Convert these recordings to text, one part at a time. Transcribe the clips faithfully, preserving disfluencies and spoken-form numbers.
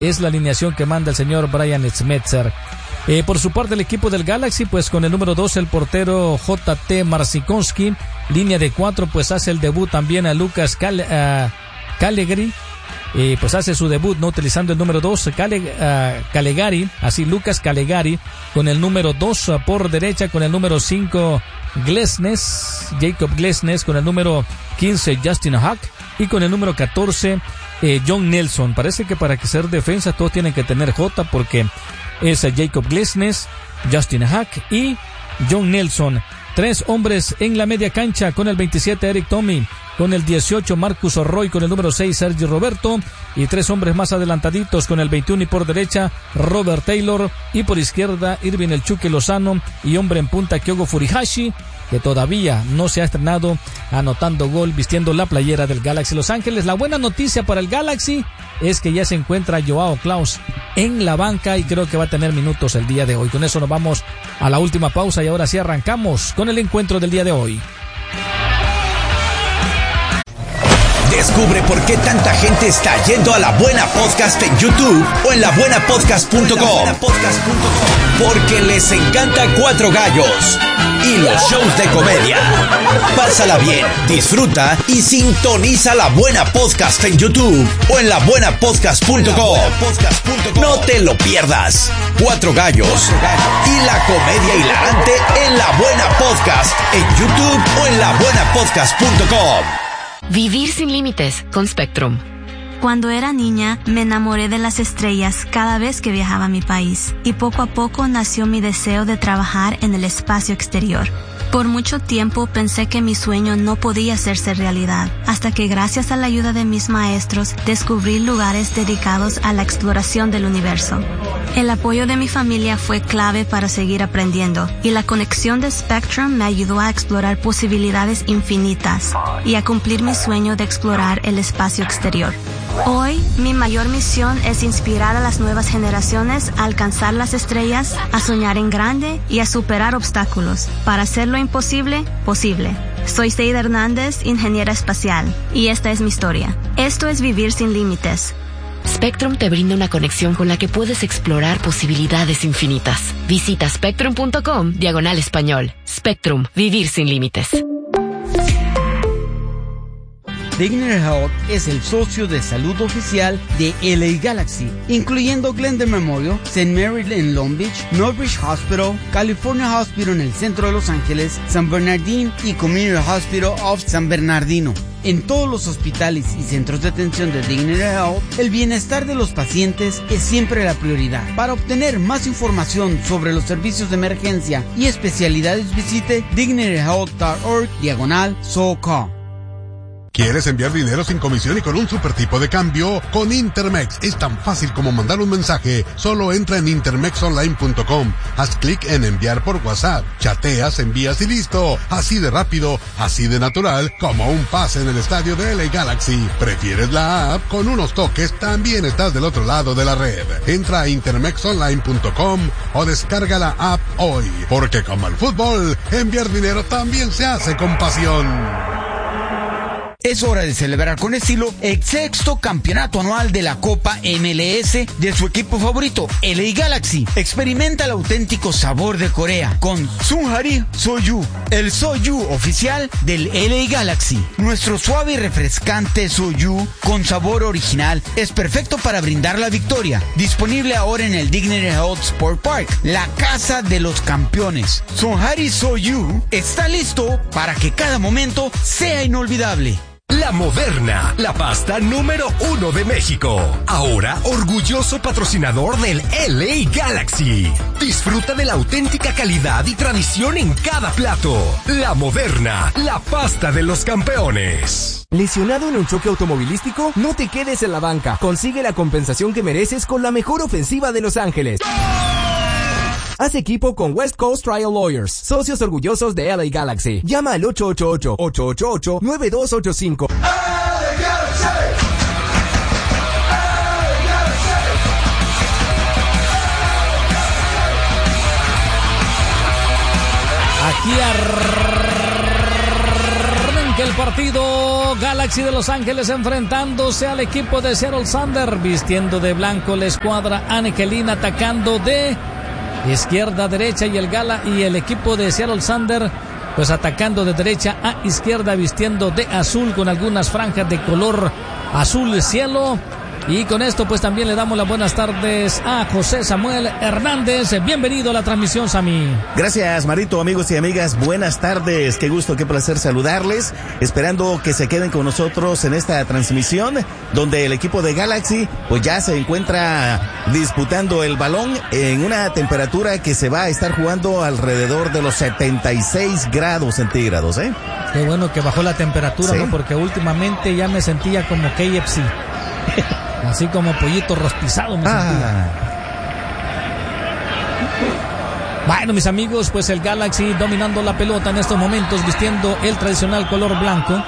Es la alineación que manda el señor Brian Schmetzer. Eh, por su parte, el equipo del Galaxy, pues con el número dos, el portero J T Marcinkonski. Línea de cuatro, pues hace el debut también a Lucas Cal, uh, Calegari. Eh, pues hace su debut, no utilizando el número dos, Cale, uh, Calegari, así Lucas Calegari, con el número dos uh, por derecha, con el número cinco, Glesnes, Jacob Glesnes, con el número quince, Justin Hack, y con el número catorce, eh, John Nelson. Parece que para que ser defensa todos tienen que tener J, porque es uh, Jacob Glesnes, Justin Hack y John Nelson. Tres hombres en la media cancha, con el veintisiete, Eric Tommy, con el dieciocho, Marcus Roy, con el número seis, Sergio Roberto, y tres hombres más adelantaditos, con el veintiuno y por derecha, Robert Taylor, y por izquierda, Irving El Chucky Lozano, y hombre en punta, Kyogo Furihashi, que todavía no se ha estrenado anotando gol vistiendo la playera del Galaxy Los Ángeles. La buena noticia para el Galaxy es que ya se encuentra Joao Klaus en la banca y creo que va a tener minutos el día de hoy. Con eso nos vamos a la última pausa y ahora sí arrancamos con el encuentro del día de hoy. Descubre por qué tanta gente está yendo a La Buena Podcast en YouTube o en la buena podcast punto com. Porque les encanta Cuatro Gallos y los shows de comedia. Pásala bien, disfruta y sintoniza La Buena Podcast en YouTube o en la buena podcast punto com. No te lo pierdas. Cuatro Gallos y la comedia hilarante en La Buena Podcast en YouTube o en la buena podcast punto com. Vivir sin límites con Spectrum. Cuando era niña, me enamoré de las estrellas cada vez que viajaba a mi país, y poco a poco nació mi deseo de trabajar en el espacio exterior. Por mucho tiempo pensé que mi sueño no podía hacerse realidad, hasta que gracias a la ayuda de mis maestros descubrí lugares dedicados a la exploración del universo. El apoyo de mi familia fue clave para seguir aprendiendo, y la conexión de Spectrum me ayudó a explorar posibilidades infinitas y a cumplir mi sueño de explorar el espacio exterior. Hoy, mi mayor misión es inspirar a las nuevas generaciones a alcanzar las estrellas, a soñar en grande y a superar obstáculos, para hacer lo imposible, posible. Soy Seida Hernández, ingeniera espacial, y esta es mi historia. Esto es Vivir sin Límites. Spectrum te brinda una conexión con la que puedes explorar posibilidades infinitas. Visita spectrum punto com, diagonal español. Spectrum, vivir sin límites. Dignity Health es el socio de salud oficial de L A Galaxy, incluyendo Glendale Memorial, Saint Mary en Long Beach, Northbridge Hospital, California Hospital en el centro de Los Ángeles, San Bernardino y Community Hospital of San Bernardino. En todos los hospitales y centros de atención de Dignity Health, el bienestar de los pacientes es siempre la prioridad. Para obtener más información sobre los servicios de emergencia y especialidades, visite dignity health punto org diagonal SoCal. ¿Quieres enviar dinero sin comisión y con un super tipo de cambio? Con Intermex es tan fácil como mandar un mensaje. Solo entra en intermex online punto com, haz clic en enviar por WhatsApp, chateas, envías y listo. Así de rápido, así de natural, como un pase en el estadio de L A Galaxy. ¿Prefieres la app? Con unos toques también estás del otro lado de la red. Entra a intermex online punto com o descarga la app hoy. Porque como el fútbol, enviar dinero también se hace con pasión. Es hora de celebrar con estilo el sexto campeonato anual de la Copa M L S de su equipo favorito, L A Galaxy. Experimenta el auténtico sabor de Corea con Sunhari Soju, el Soju oficial del L A Galaxy. Nuestro suave y refrescante Soju con sabor original es perfecto para brindar la victoria. Disponible ahora en el Dignity Health Sport Park, la casa de los campeones. Sunhari Soju está listo para que cada momento sea inolvidable. La Moderna, la pasta número uno de México. Ahora, orgulloso patrocinador del L A Galaxy. Disfruta de la auténtica calidad y tradición en cada plato. La Moderna, la pasta de los campeones. ¿Lesionado en un choque automovilístico? No te quedes en la banca. Consigue la compensación que mereces con la mejor ofensiva de Los Ángeles. Haz equipo con West Coast Trial Lawyers, socios orgullosos de L A Galaxy. Llama al ocho ocho ocho, ocho ocho ocho, nueve dos ocho cinco. Aquí arranca el partido equipo Galaxy de Los Ángeles enfrentándose al equipo de Seattle Sounders. Vistiendo de blanco la escuadra angelina, atacando de izquierda a derecha, y el Gala y el equipo de Seattle Sounders pues atacando de derecha a izquierda, vistiendo de azul con algunas franjas de color azul cielo. Y con esto pues también le damos las buenas tardes a José Samuel Hernández. Bienvenido a la transmisión, Sammy. Gracias, Marito, amigos y amigas, buenas tardes, qué gusto, qué placer saludarles, esperando que se queden con nosotros en esta transmisión, donde el equipo de Galaxy pues ya se encuentra disputando el balón en una temperatura que se va a estar jugando alrededor de los setenta y seis grados centígrados, ¿eh? Qué bueno que bajó la temperatura, ¿sí? ¿No? Porque últimamente ya me sentía como K F C. Así como pollito rostizado me ah. sentía. Bueno, mis amigos, pues el Galaxy dominando la pelota en estos momentos, vistiendo el tradicional color blanco.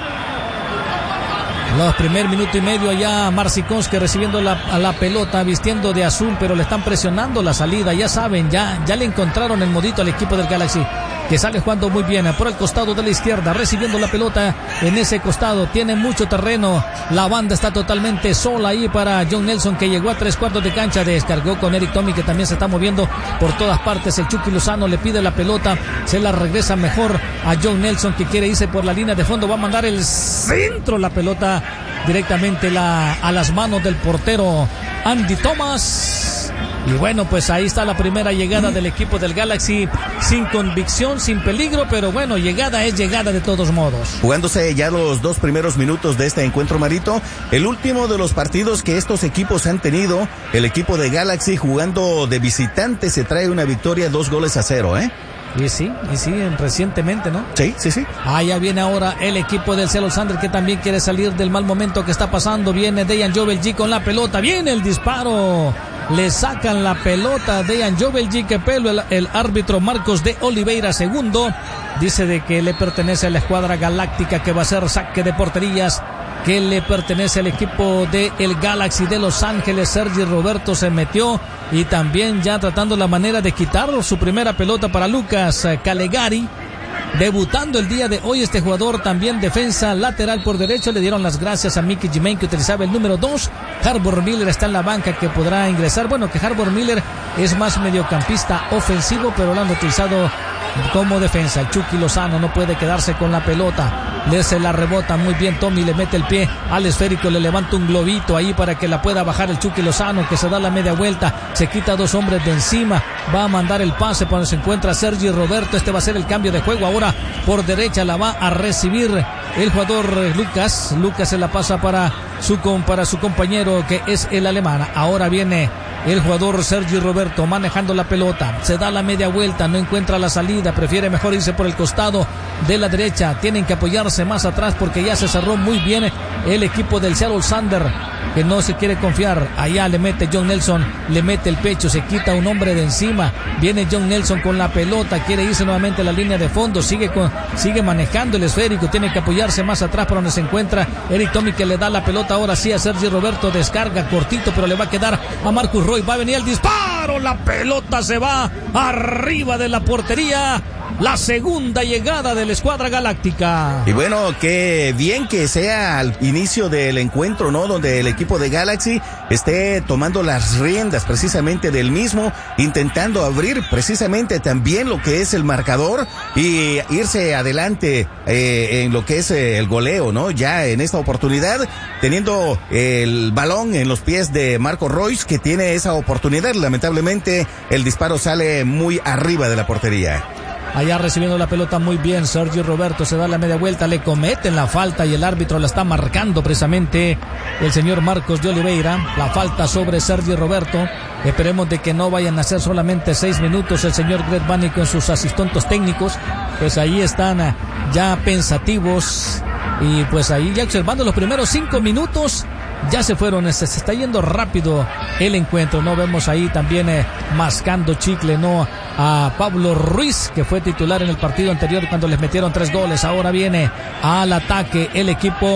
Los primer minuto y medio allá Marcinkowski recibiendo la, a la pelota, vistiendo de azul, pero le están presionando la salida. Ya saben, ya, ya le encontraron el modito al equipo del Galaxy, que sale jugando muy bien por el costado de la izquierda, recibiendo la pelota en ese costado. Tiene mucho terreno, la banda está totalmente sola ahí para John Nelson, que llegó a tres cuartos de cancha, descargó con Eric Tommy, que también se está moviendo por todas partes. El Chucky Lozano le pide la pelota, se la regresa mejor a John Nelson, que quiere irse por la línea de fondo, va a mandar el centro, la pelota directamente la, a las manos del portero Andy Thomas. Y bueno, pues ahí está la primera llegada del equipo del Galaxy, sin convicción, sin peligro, pero bueno, llegada es llegada de todos modos. Jugándose ya los dos primeros minutos de este encuentro, Marito, el último de los partidos que estos equipos han tenido, el equipo de Galaxy jugando de visitante se trae una victoria, dos goles a cero, ¿eh? Y sí, y sí, recientemente, ¿no? Sí, sí, sí. Allá viene ahora el equipo del Seattle Sounders, que también quiere salir del mal momento que está pasando. Viene Dejan Jovelji con la pelota, viene el disparo. Le sacan la pelota a Dejan Jovelji, que pelo el, el árbitro Marcos de Oliveira segundo. Dice de que le pertenece a la escuadra galáctica, que va a ser saque de porterías, que le pertenece al equipo de el Galaxy de Los Ángeles. Sergi Roberto se metió y también ya tratando la manera de quitar su primera pelota para Lucas Calegari. Debutando el día de hoy este jugador, también defensa lateral por derecho. Le dieron las gracias a Mickey Jiménez, que utilizaba el número dos. Harbor Miller está en la banca, que podrá ingresar. Bueno, que Harbor Miller es más mediocampista ofensivo, pero lo han utilizado como defensa. El Chucky Lozano no puede quedarse con la pelota. Le se la rebota muy bien Tommy, le mete el pie al esférico, le levanta un globito ahí para que la pueda bajar el Chucky Lozano, que se da la media vuelta, se quita dos hombres de encima, va a mandar el pase cuando se encuentra Sergi Roberto. Este va a ser el cambio de juego. Ahora por derecha la va a recibir el jugador Lucas. Lucas se la pasa para su, para su compañero, que es el alemán. Ahora viene el jugador Sergi Roberto manejando la pelota, se da la media vuelta, no encuentra la salida, prefiere mejor irse por el costado de la derecha. Tienen que apoyarse más atrás porque ya se cerró muy bien el equipo del Seattle Sounders, que no se quiere confiar. Allá le mete John Nelson, le mete el pecho, se quita un hombre de encima. Viene John Nelson con la pelota, quiere irse nuevamente a la línea de fondo, sigue con, sigue manejando el esférico, tiene que apoyarse más atrás por donde se encuentra Eric Tommy, que le da la pelota ahora sí a Sergi Roberto, descarga cortito, pero le va a quedar a Marcus Roy. Va a venir el disparo, la pelota se va arriba de la portería. La segunda llegada de la escuadra galáctica. Y bueno, qué bien que sea al inicio del encuentro, ¿no? Donde el equipo de Galaxy esté tomando las riendas precisamente del mismo, intentando abrir precisamente también lo que es el marcador y irse adelante eh, en lo que es eh, el goleo, ¿no? Ya en esta oportunidad, teniendo el balón en los pies de Marco Royce, que tiene esa oportunidad. Lamentablemente, el disparo sale muy arriba de la portería. Allá recibiendo la pelota muy bien Sergi Roberto, se da la media vuelta, le cometen la falta y el árbitro la está marcando precisamente el señor Marcos de Oliveira. La falta sobre Sergi Roberto. Esperemos de que no vayan a ser solamente seis minutos. El señor Greg Bunny con sus asistentes técnicos, pues ahí están ya pensativos y pues ahí ya observando los primeros cinco minutos. Ya se fueron, se, se está yendo rápido el encuentro, ¿no? Vemos ahí también eh, mascando chicle, ¿no? A Pablo Ruiz, que fue titular en el partido anterior cuando les metieron tres goles. Ahora viene al ataque el equipo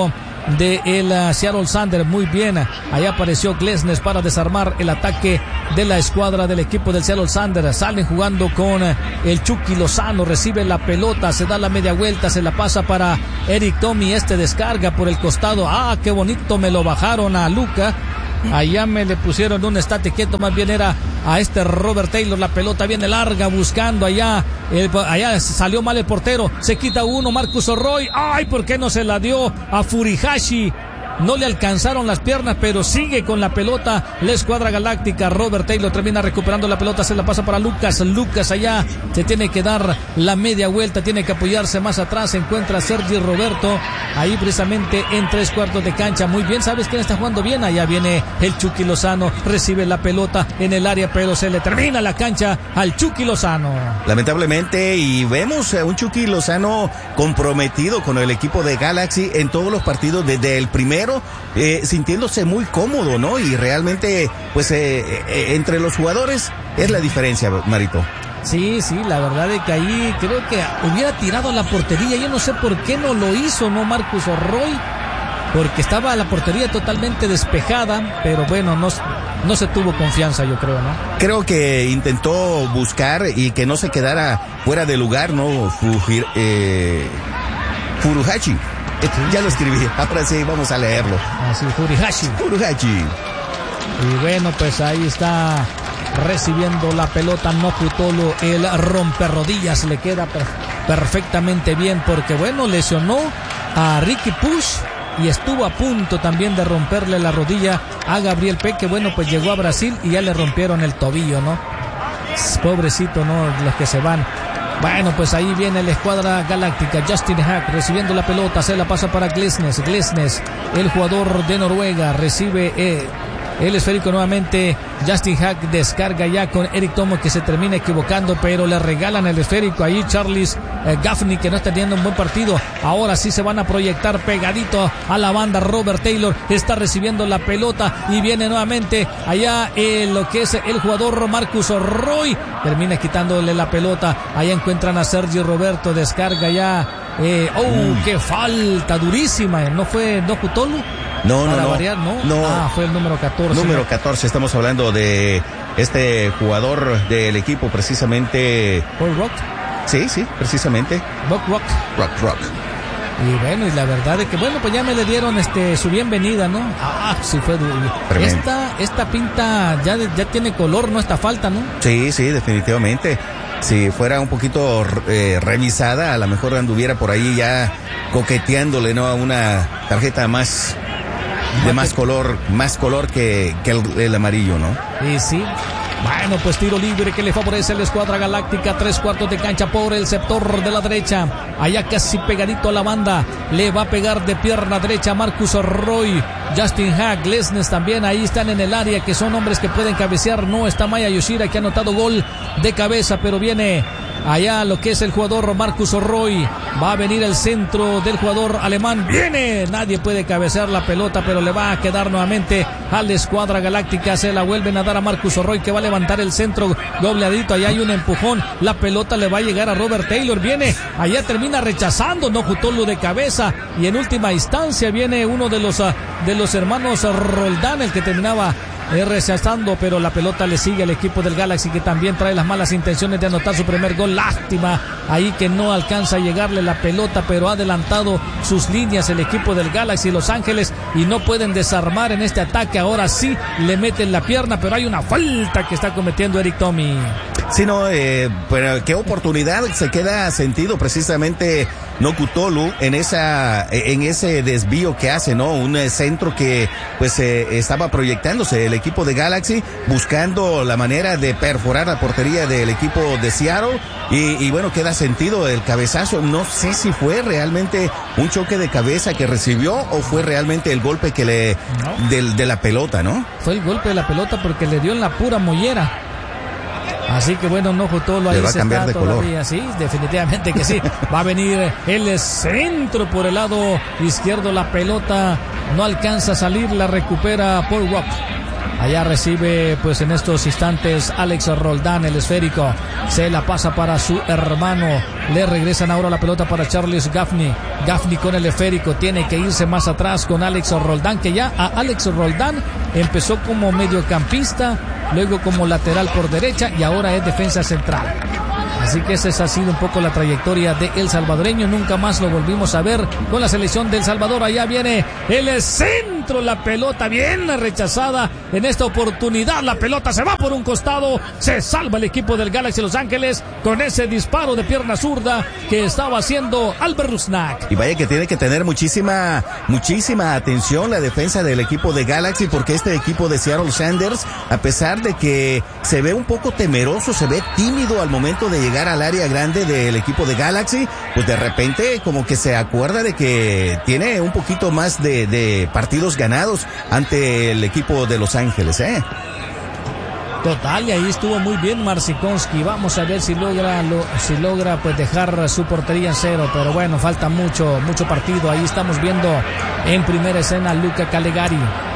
de el uh, Seattle Sanders. Muy bien, ahí apareció Glesnes para desarmar el ataque de la escuadra del equipo del Seattle Sanders. Salen jugando con uh, el Chucky Lozano, recibe la pelota, se da la media vuelta, se la pasa para Eric Tommy, este descarga por el costado. Ah, qué bonito, me lo bajaron a Luca. Allá me le pusieron un estate quieto, más bien era a este Robert Taylor. La pelota viene larga buscando allá, el, allá salió mal el portero, se quita uno, Marcus Roy. Ay, ¿por qué no se la dio a Furihashi? No le alcanzaron las piernas, pero sigue con la pelota la escuadra galáctica. Robert Taylor termina recuperando la pelota, se la pasa para Lucas. Lucas allá se tiene que dar la media vuelta, tiene que apoyarse más atrás. Se encuentra Sergi Roberto ahí precisamente en tres cuartos de cancha. Muy bien, ¿sabes quién está jugando bien? Allá viene el Chucky Lozano, recibe la pelota en el área, pero se le termina la cancha al Chucky Lozano. Lamentablemente, y vemos a un Chucky Lozano comprometido con el equipo de Galaxy en todos los partidos desde el primero. Eh, sintiéndose muy cómodo, ¿no? Y realmente, pues, eh, eh, entre los jugadores es la diferencia, Marito. Sí, sí, la verdad es que ahí creo que hubiera tirado a la portería. Yo no sé por qué no lo hizo, ¿no? Marcus Roy, porque estaba la portería totalmente despejada, pero bueno, no, no se tuvo confianza, yo creo, ¿no? Creo que intentó buscar y que no se quedara fuera de lugar, ¿no? Fujir, eh, Furuhashi. Ya lo escribí, ahora sí, vamos a leerlo. Así, Furihashi. Furihashi. Y bueno, pues ahí está recibiendo la pelota Nokutolo, el romperrodillas, le queda per- perfectamente bien, porque bueno, lesionó a Ricky Push y estuvo a punto también de romperle la rodilla a Gabriel Peck, que bueno, pues llegó a Brasil y ya le rompieron el tobillo, ¿no? Pobrecito, ¿no? Los que se van. Bueno, pues ahí viene la escuadra galáctica. Justin Hack recibiendo la pelota, se la pasa para Glesnes. Glesnes, el jugador de Noruega, recibe eh, el esférico nuevamente. Justin Hack descarga ya con Eric Tomo, que se termina equivocando, pero le regalan el esférico ahí Charles eh, Gaffney, que no está teniendo un buen partido. Ahora sí se van a proyectar pegadito a la banda. Robert Taylor está recibiendo la pelota y viene nuevamente allá eh, lo que es el jugador Marcus Roy, termina quitándole la pelota. Allá encuentran a Sergi Roberto, descarga ya. Eh, oh, mm. qué falta durísima. ¿No fue Nokutolo? No, no, Para no. variar, ¿no. No. Ah, fue el número catorce. Número catorce, estamos hablando de este jugador del equipo precisamente. Paul Rock. Sí, sí, precisamente. Rock Rock. Rock Rock. Y bueno, y la verdad es que bueno, pues ya me le dieron este su bienvenida, ¿no? Ah, sí fue duro. Esta, esta pinta ya, ya tiene color, ¿no? Esta falta, ¿no? Sí, sí, definitivamente. Si fuera un poquito eh, revisada, a lo mejor anduviera por ahí ya coqueteándole, ¿no? A una tarjeta más de más color, más color que, que el, el amarillo, ¿no? Y sí. Bueno, pues tiro libre que le favorece a la escuadra galáctica. Tres cuartos de cancha por el sector de la derecha. Allá casi pegadito a la banda. Le va a pegar de pierna derecha Marcus Roy. Justin Hack, Glesnes también ahí están en el área, que son hombres que pueden cabecear. No está Maya Yoshida, que ha anotado gol de cabeza, pero viene allá lo que es el jugador Marcus Roy. Va a venir el centro del jugador alemán. Viene, nadie puede cabecear la pelota, pero le va a quedar nuevamente a la escuadra galáctica. Se la vuelven a dar a Marcus Roy, que va a levantar el centro dobladito. Allá hay un empujón, la pelota le va a llegar a Robert Taylor. Viene, allá termina rechazando Nokutolo de cabeza, y en última instancia viene uno de los, de los hermanos Roldán, el que terminaba Eh, rechazando, pero la pelota le sigue al equipo del Galaxy, que también trae las malas intenciones de anotar su primer gol. Lástima ahí que no alcanza a llegarle la pelota, pero ha adelantado sus líneas el equipo del Galaxy Los Ángeles y no pueden desarmar en este ataque. Ahora sí le meten la pierna, pero hay una falta que está cometiendo Eric Tommy. Sí, no, eh, pero qué oportunidad se queda sentido precisamente Nokutolo en esa, en ese desvío que hace, ¿no? Un centro que pues eh, estaba proyectándose el equipo de Galaxy, buscando la manera de perforar la portería del equipo de Seattle, y, y bueno, queda sentido el cabezazo. No sé si fue realmente un choque de cabeza que recibió o fue realmente el golpe que le, no. de, de la pelota, ¿no? Fue el golpe de la pelota porque le dio en la pura mollera. Así que bueno, Nokutolo ahí va a se cambiar está de todavía, color. sí, definitivamente que sí. Va a venir el centro por el lado izquierdo, la pelota no alcanza a salir, la recupera Paul Rock. Allá recibe pues en estos instantes Alex Roldán el esférico. Se la pasa para su hermano. Le regresan ahora la pelota para Charles Gaffney. Gaffney con el esférico. Tiene que irse más atrás con Alex Roldán, que ya a Alex Roldán empezó como mediocampista, luego como lateral por derecha y ahora es defensa central. Así que esa ha sido un poco la trayectoria de el salvadoreño. Nunca más lo volvimos a ver con la selección de El Salvador. Allá viene el centro, la pelota bien rechazada. En esta oportunidad la pelota se va por un costado. Se salva el equipo del Galaxy Los Ángeles con ese disparo de pierna zurda que estaba haciendo Albert Rusnak. Y vaya que tiene que tener muchísima, muchísima atención la defensa del equipo de Galaxy, porque este equipo de Seattle Sounders, a pesar de que se ve un poco temeroso, se ve tímido al momento de llegar al área grande del equipo de Galaxy, pues de repente como que se acuerda de que tiene un poquito más de, de partidos ganados ante el equipo de Los Ángeles, ¿eh? Total, y ahí estuvo muy bien Marcinkowski. Vamos a ver si logra lo, si logra pues dejar su portería en cero, pero bueno, falta mucho, mucho partido. Ahí estamos viendo en primera escena a Luca Calegari.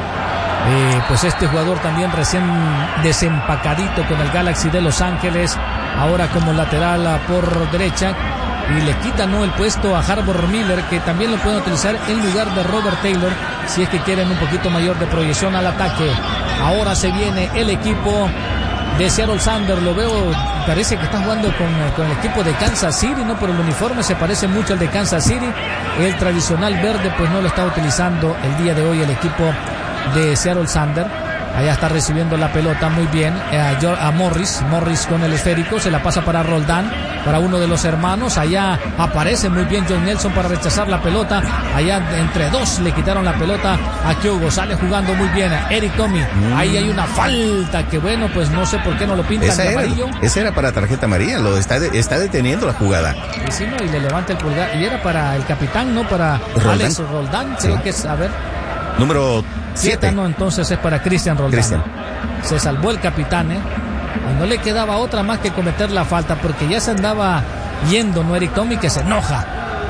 Eh, pues este jugador también recién desempacadito con el Galaxy de Los Ángeles, ahora como lateral por derecha, y le quitan ¿no? el puesto a Harvard Miller, que también lo pueden utilizar en lugar de Robert Taylor si es que quieren un poquito mayor de proyección al ataque. Ahora se viene el equipo de Seattle Sounders, lo veo, parece que está jugando con, con el equipo de Kansas City, ¿no? Por el uniforme se parece mucho al de Kansas City. El tradicional verde pues no lo está utilizando el día de hoy el equipo de Seattle Sounders. Allá está recibiendo la pelota muy bien a, a Morris, Morris con el esférico, se la pasa para Roldán, para uno de los hermanos. Allá aparece muy bien John Nelson para rechazar la pelota. Allá entre dos le quitaron la pelota a Kyogo, sale jugando muy bien a Eric Tommy. Mm. Ahí hay una falta que bueno, pues no sé por qué no lo pintan esa de era, amarillo. Esa era para tarjeta amarilla, lo está, de, está deteniendo la jugada. Y, sí, no, y le levanta el pulgar, y era para el capitán, no para Roldán. Alex Roldán, creo sí. que es, a ver. Número siete. No, entonces es para Cristian Roldán. Christian. Se salvó el capitán, ¿eh? Y no le quedaba otra más que cometer la falta, porque ya se andaba yendo, ¿no? Eric Tommy, que se enoja.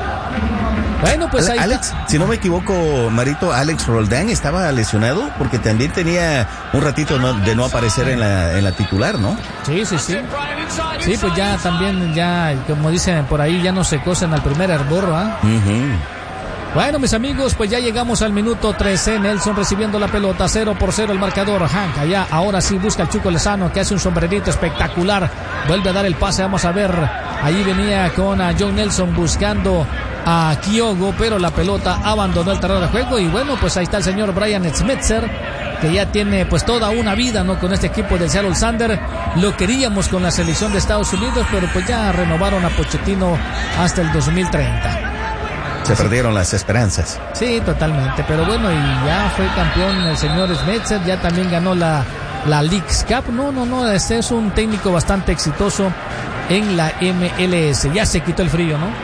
Bueno, pues ahí Alex, está. Si no me equivoco, Marito, Alex Roldán estaba lesionado porque también tenía un ratito no, de no aparecer en la, en la titular, ¿no? Sí, sí, sí. Sí, pues ya también, ya, como dicen por ahí, ya no se cosen al primer hervor, ¿ah? ¿eh? Uh-huh. Bueno, mis amigos, pues ya llegamos al minuto trece. Nelson recibiendo la pelota, cero por cero el marcador. Hank allá, ahora sí busca el Chuco Lozano, que hace un sombrerito espectacular. Vuelve a dar el pase, vamos a ver. Allí venía con a John Nelson buscando a Kyogo, pero la pelota abandonó el terreno de juego. Y bueno, pues ahí está el señor Brian Schmetzer, que ya tiene pues toda una vida, ¿no? Con este equipo del Seattle Sounders. Lo queríamos con la selección de Estados Unidos, pero pues ya renovaron a Pochettino hasta el dos mil treinta. Se perdieron las esperanzas. Sí, totalmente. Pero bueno, y ya fue campeón el señor Schmetzer, ya también ganó la, la Leagues Cup. No, no, no, este es un técnico bastante exitoso en la M L S. Ya se quitó el frío, ¿no?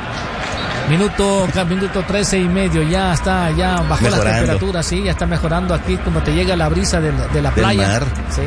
Minuto, minuto trece y medio, ya está, ya bajó la temperatura, sí, ya está mejorando aquí cuando te llega la brisa de, de la playa. Del mar. Sí,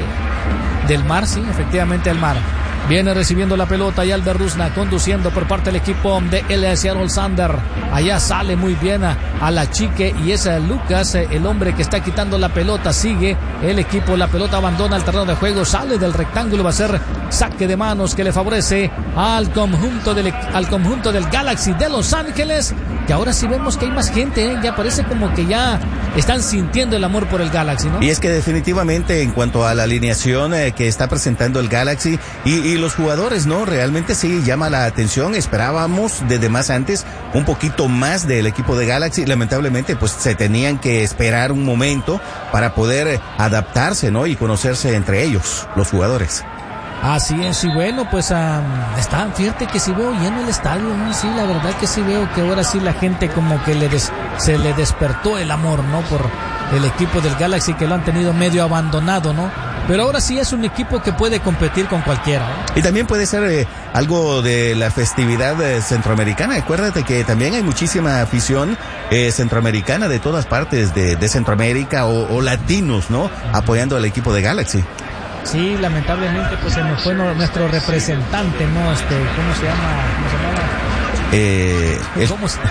del mar, sí, efectivamente el mar. Viene recibiendo la pelota y Albert Rusnak conduciendo por parte del equipo de el Seattle Sounders. Allá sale muy bien a, a la chique y es Lucas, el hombre que está quitando la pelota. Sigue el equipo, la pelota abandona el terreno de juego, sale del rectángulo, va a ser saque de manos que le favorece al conjunto del, al conjunto del Galaxy de Los Ángeles, que ahora sí vemos que hay más gente, ¿eh? Ya parece como que ya están sintiendo el amor por el Galaxy, ¿no? Y es que definitivamente en cuanto a la alineación eh, que está presentando el Galaxy y, y los jugadores, ¿no? Realmente sí llama la atención. Esperábamos desde más antes un poquito más del equipo de Galaxy. Lamentablemente pues se tenían que esperar un momento para poder adaptarse, ¿no? Y conocerse entre ellos, los jugadores. Así es, y bueno, pues um, está, fíjate que sí veo lleno el estadio, ¿no? Sí, la verdad que sí veo que ahora sí la gente como que le des, se le despertó el amor, ¿no? Por el equipo del Galaxy, que lo han tenido medio abandonado, ¿no? Pero ahora sí es un equipo que puede competir con cualquiera, ¿no? Y también puede ser eh, algo de la festividad eh, centroamericana. Acuérdate que también hay muchísima afición eh, centroamericana de todas partes de, de Centroamérica o, o latinos, ¿no? Apoyando al equipo de Galaxy. Sí, lamentablemente pues se nos fue nuestro representante, ¿no? Este, ¿cómo se llama? ¿Cómo se llama? Eh, ¿Cómo se...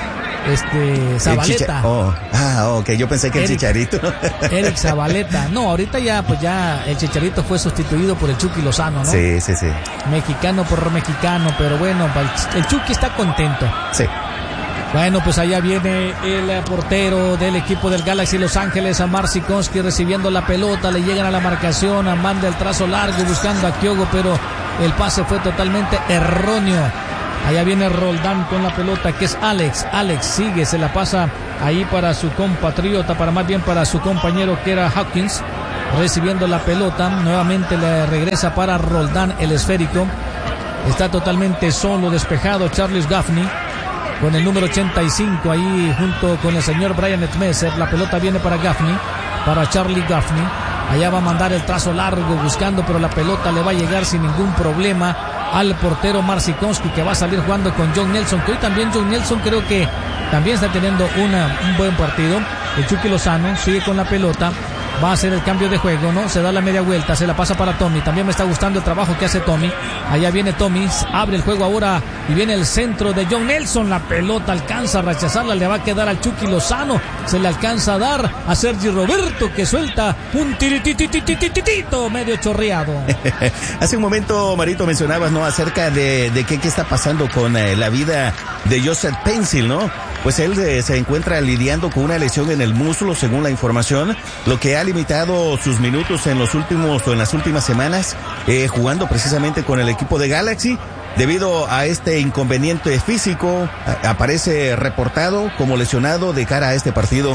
este Zabaleta. Oh. Ah, ok, yo pensé que Eric, el Chicharito. Eric Zabaleta. No, ahorita ya, pues ya el Chicharito fue sustituido por el Chucky Lozano, ¿no? Sí, sí, sí. Mexicano por mexicano, pero bueno, el Chucky está contento. Sí. Bueno, pues allá viene el portero del equipo del Galaxy Los Ángeles, a Marcinkowski, recibiendo la pelota, le llegan a la marcación, manda el trazo largo buscando a Kyogo, pero el pase fue totalmente erróneo. Allá viene Roldán con la pelota, que es Alex. Alex sigue, se la pasa ahí para su compatriota, para más bien para su compañero que era Hawkins, recibiendo la pelota. Nuevamente le regresa para Roldán el esférico. Está totalmente solo, despejado Charles Gaffney con el número ochenta y cinco ahí junto con el señor Brian Etmeser. La pelota viene para Gaffney, para Charlie Gaffney. Allá va a mandar el trazo largo buscando, pero la pelota le va a llegar sin ningún problema al portero Marcinkowski, que va a salir jugando con John Nelson, que hoy también John Nelson creo que también está teniendo una, un buen partido. El Chucky Lozano sigue con la pelota, va a hacer el cambio de juego, ¿no? Se da la media vuelta, se la pasa para Tommy. También me está gustando el trabajo que hace Tommy. Allá viene Tommy, abre el juego ahora y viene el centro de John Nelson. La pelota alcanza a rechazarla, le va a quedar al Chucky Lozano. Se le alcanza a dar a Sergi Roberto, que suelta un tiritititititito medio chorreado. Hace un momento, Marito, mencionabas, ¿no? Acerca de, de qué, qué está pasando con eh, la vida de Joseph Pencil, ¿no? Pues él eh, se encuentra lidiando con una lesión en el muslo, según la información, lo que ha limitado sus minutos en los últimos o en las últimas semanas, eh, jugando precisamente con el equipo de Galaxy. Debido a este inconveniente físico, a, aparece reportado como lesionado de cara a este partido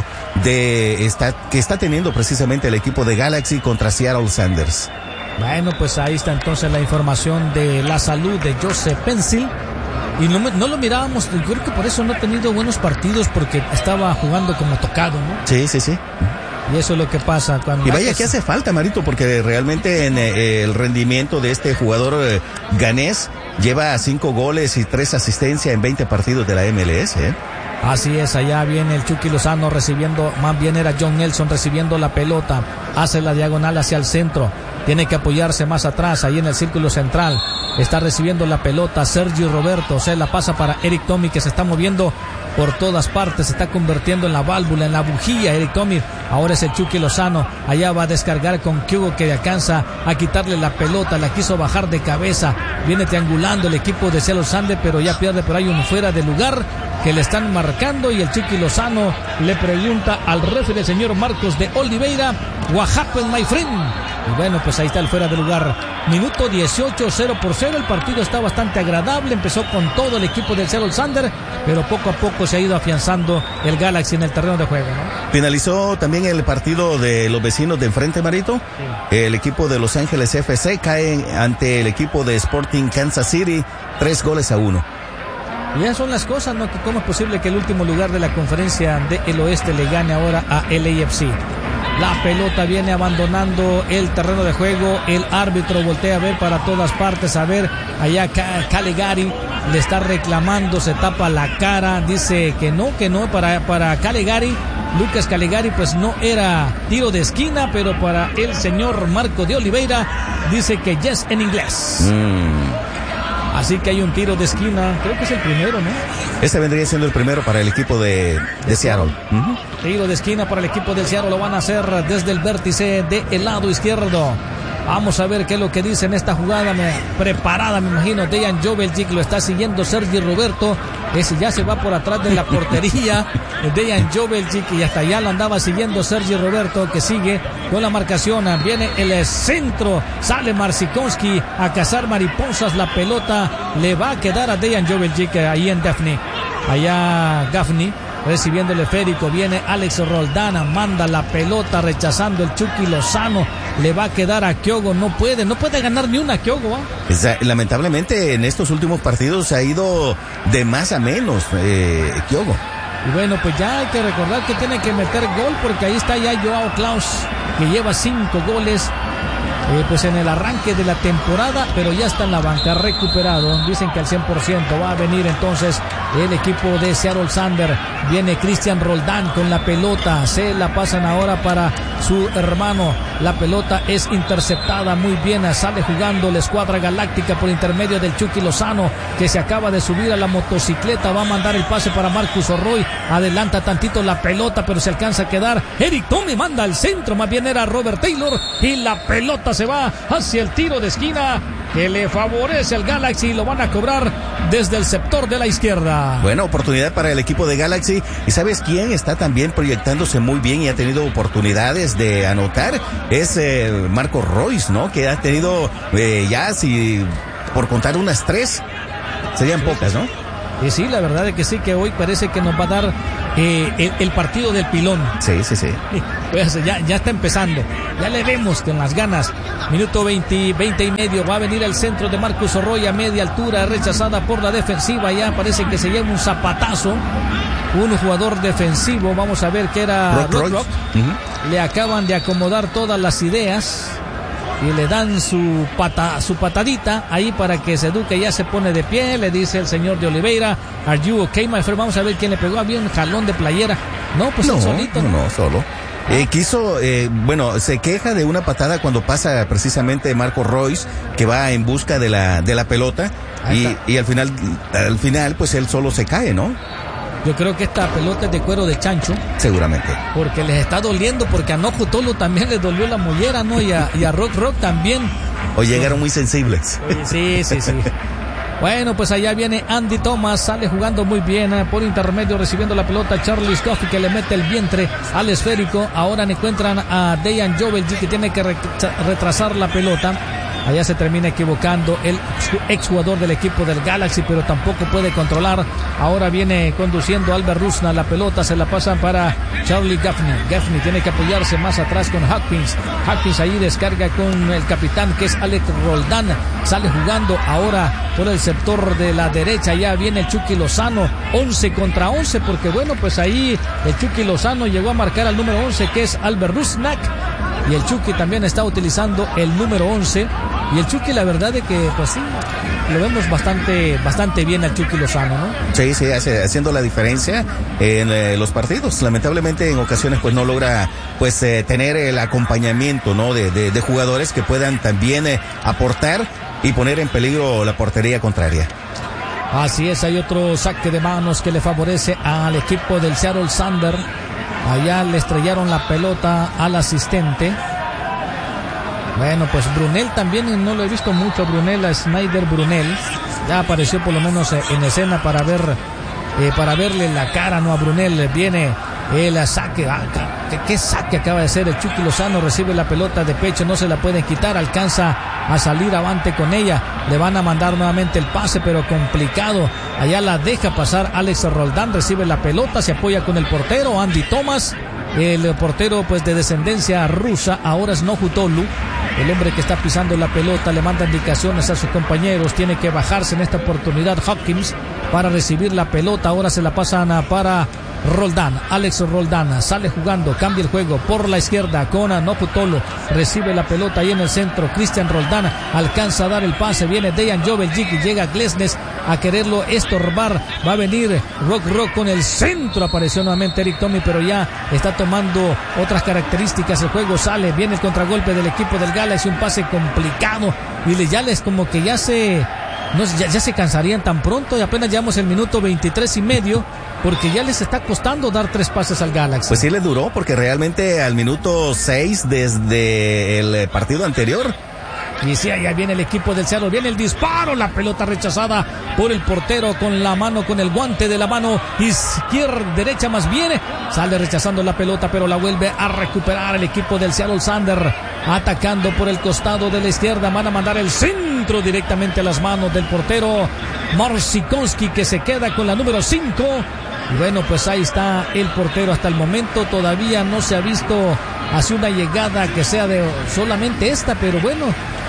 de está, que está teniendo precisamente el equipo de Galaxy contra Seattle Sounders. Bueno, pues ahí está entonces la información de la salud de Joseph Pencil. Y no, no lo mirábamos, yo creo que por eso no ha tenido buenos partidos, porque estaba jugando como tocado, ¿no? Sí, sí, sí. Y eso es lo que pasa cuando... Y vaya que hace falta, Marito, porque realmente en eh, el rendimiento de este jugador eh, ganés lleva cinco goles y tres asistencias en veinte partidos de la M L S, ¿eh? Así es, allá viene el Chucky Lozano recibiendo, más bien era John Nelson recibiendo la pelota, hace la diagonal hacia el centro, tiene que apoyarse más atrás, ahí en el círculo central, está recibiendo la pelota Sergi Roberto, se la pasa para Eric Tommy, que se está moviendo por todas partes, se está convirtiendo en la válvula, en la bujía. Eric Tommy, ahora es el Chucky Lozano, allá va a descargar con Kyogo, que alcanza a quitarle la pelota, la quiso bajar de cabeza, viene triangulando el equipo de Seattle Sounders, pero ya pierde, pero hay un fuera de lugar que le están marcando, y el Chucky Lozano le pregunta al referee, el señor Marcos de Oliveira, what happened, my friend? Y bueno, pues ahí está el fuera de lugar. Minuto dieciocho, cero por cero. El partido está bastante agradable. Empezó con todo el equipo del Seattle Sounders, pero poco a poco se ha ido afianzando el Galaxy en el terreno de juego, ¿no? Finalizó también el partido de los vecinos de enfrente, Marito. Sí. El equipo de Los Ángeles F C cae ante el equipo de Sporting Kansas City, tres goles a uno. Y ya son las cosas, ¿no? ¿Cómo es posible que el último lugar de la conferencia del oeste le gane ahora a L A F C? La pelota viene abandonando el terreno de juego. El árbitro voltea a ver para todas partes. A ver, allá Calegari le está reclamando, se tapa la cara. Dice que no, que no para, para Calegari. Lucas Calegari, pues no era tiro de esquina, pero para el señor Marco de Oliveira dice que yes en inglés. Mm. Así que hay un tiro de esquina, creo que es el primero, ¿no? Este vendría siendo el primero para el equipo de, de Seattle. Uh-huh. Tiro de esquina para el equipo de Seattle, lo van a hacer desde el vértice del lado izquierdo. Vamos a ver qué es lo que dice en esta jugada me, preparada, me imagino. Dejan Joveljic lo está siguiendo Sergi Roberto. Ese ya se va por atrás de la portería. Dejan Joveljic, y hasta allá lo andaba siguiendo Sergi Roberto, que sigue con la marcación. Viene el centro, sale Marcinkowski a cazar mariposas. La pelota le va a quedar a Dejan Joveljic ahí en Daphne. Allá Gaffney recibiendo el esférico, viene Alex Roldana, manda la pelota rechazando el Chucky Lozano, le va a quedar a Kyogo, no puede, no puede ganar ni una Kyogo, ¿eh? Lamentablemente en estos últimos partidos ha ido de más a menos eh, Kyogo. Y bueno, pues ya hay que recordar que tiene que meter gol, porque ahí está ya Joao Klaus, que lleva cinco goles eh, pues en el arranque de la temporada, pero ya está en la banca, recuperado. Dicen que al cien por ciento va a venir entonces el equipo de Seattle Sander. Viene Cristian Roldán con la pelota, se la pasan ahora para su hermano. La pelota es interceptada muy bien, sale jugando la escuadra galáctica por intermedio del Chucky Lozano, que se acaba de subir a la motocicleta. Va a mandar el pase para Marcus Orroy, adelanta tantito la pelota, pero se alcanza a quedar. Eric Tommy manda al centro, más bien era Robert Taylor, y la pelota se va hacia el tiro de esquina que le favorece al Galaxy. Lo van a cobrar desde el sector de la izquierda. Buena oportunidad para el equipo de Galaxy. ¿Y sabes quién está también proyectándose muy bien y ha tenido oportunidades de anotar? Es eh, Marco Royce, ¿no? Que ha tenido eh, ya, si por contar unas tres, serían pocas, ¿no? Y sí, la verdad es que sí, que hoy parece que nos va a dar eh, el, el partido del pilón. Sí, sí, sí. Pues ya, ya está empezando. Ya le vemos con las ganas. Minuto veinte, veinte y medio. Va a venir el centro de Marcus Orroy a media altura, rechazada por la defensiva. Ya parece que se lleva un zapatazo. Un jugador defensivo. Vamos a ver qué era Rock, Rock, Rock. Rock. Uh-huh. Le acaban de acomodar todas las ideas. Y le dan su pata, su patadita ahí para que se eduque. Ya se pone de pie, le dice el señor de Oliveira, are you okay, my friend? Vamos a ver quién le pegó. Había un jalón de playera. No, pues no, el solito. No, no, solo. Eh, quiso, eh, bueno, se queja de una patada cuando pasa precisamente Marco Royce, que va en busca de la, de la pelota. Y, y al final, al final, pues él solo se cae, ¿no? Yo creo que esta pelota es de cuero de chancho. Seguramente. Porque les está doliendo, porque a Nojo Tolo también les dolió la mollera, ¿no? Y a, y a Rock Rock también. O llegaron muy sensibles. Sí, sí, sí. Bueno, pues allá viene Andy Thomas, sale jugando muy bien, eh, por intermedio recibiendo la pelota Charlie Scoffey, que le mete el vientre al esférico. Ahora encuentran a Dejan Jovelji, que tiene que retrasar la pelota. Allá se termina equivocando el exjugador del equipo del Galaxy, pero tampoco puede controlar. Ahora viene conduciendo Albert Rusna, la pelota se la pasan para Charlie Gaffney. Gaffney tiene que apoyarse más atrás con Hopkins. Hopkins ahí descarga con el capitán, que es Alex Roldán. Sale jugando ahora por el sector de la derecha. Ya viene el Chucky Lozano, once contra once, porque bueno, pues ahí el Chucky Lozano llegó a marcar al número once, que es Albert Rusnak. Y el Chucky también está utilizando el número once. Y el Chucky, la verdad es que, pues sí, lo vemos bastante bastante bien al Chucky Lozano, ¿no? Sí, sí, hace, haciendo la diferencia en eh, los partidos. Lamentablemente en ocasiones pues no logra pues eh, tener el acompañamiento, ¿no? De, de, de jugadores que puedan también eh, aportar y poner en peligro la portería contraria. Así es, hay otro saque de manos que le favorece al equipo del Seattle Sander. Allá le estrellaron la pelota al asistente. Bueno, pues Brunel también, no lo he visto mucho, Brunel, a Snyder Brunel. Ya apareció por lo menos en escena para ver, eh, para verle la cara, ¿no? A Brunel. Viene el saque. Ah, ¿qué, qué saque acaba de hacer el Chucky Lozano? Recibe la pelota de pecho, no se la pueden quitar, alcanza a salir avante con ella. Le van a mandar nuevamente el pase, pero complicado. Allá la deja pasar Alex Roldán, recibe la pelota, se apoya con el portero Andy Thomas. El portero pues de descendencia rusa, ahora es Nohu Tolu, el hombre que está pisando la pelota. Le manda indicaciones a sus compañeros, tiene que bajarse en esta oportunidad Hopkins para recibir la pelota. Ahora se la pasan para Roldán, Alex Roldán sale jugando, cambia el juego por la izquierda con Nohu Tolu, recibe la pelota ahí en el centro. Cristian Roldán alcanza a dar el pase, viene Dejan Jovelji, llega Glesnes a quererlo estorbar. Va a venir Rock Rock con el centro, apareció nuevamente Eric Tommy, pero ya está tomando otras características el juego. Sale, viene el contragolpe del equipo del Galaxy, un pase complicado y le, ya les como que ya se no, ya, ya se cansarían tan pronto, y apenas llevamos el minuto veintitrés y medio, porque ya les está costando dar tres pases al Galaxy. Pues sí le duró, porque realmente al minuto seis desde el partido anterior. Y sí, allá viene el equipo del Seattle, viene el disparo, la pelota rechazada por el portero con la mano, con el guante de la mano izquierda, derecha más bien, sale rechazando la pelota, pero la vuelve a recuperar el equipo del Seattle Sander, atacando por el costado de la izquierda. Van a mandar el centro directamente a las manos del portero Marcinkowski, que se queda con la número cinco. Y bueno, pues ahí está el portero. Hasta el momento todavía no se ha visto hacia una llegada que sea de solamente esta, pero bueno,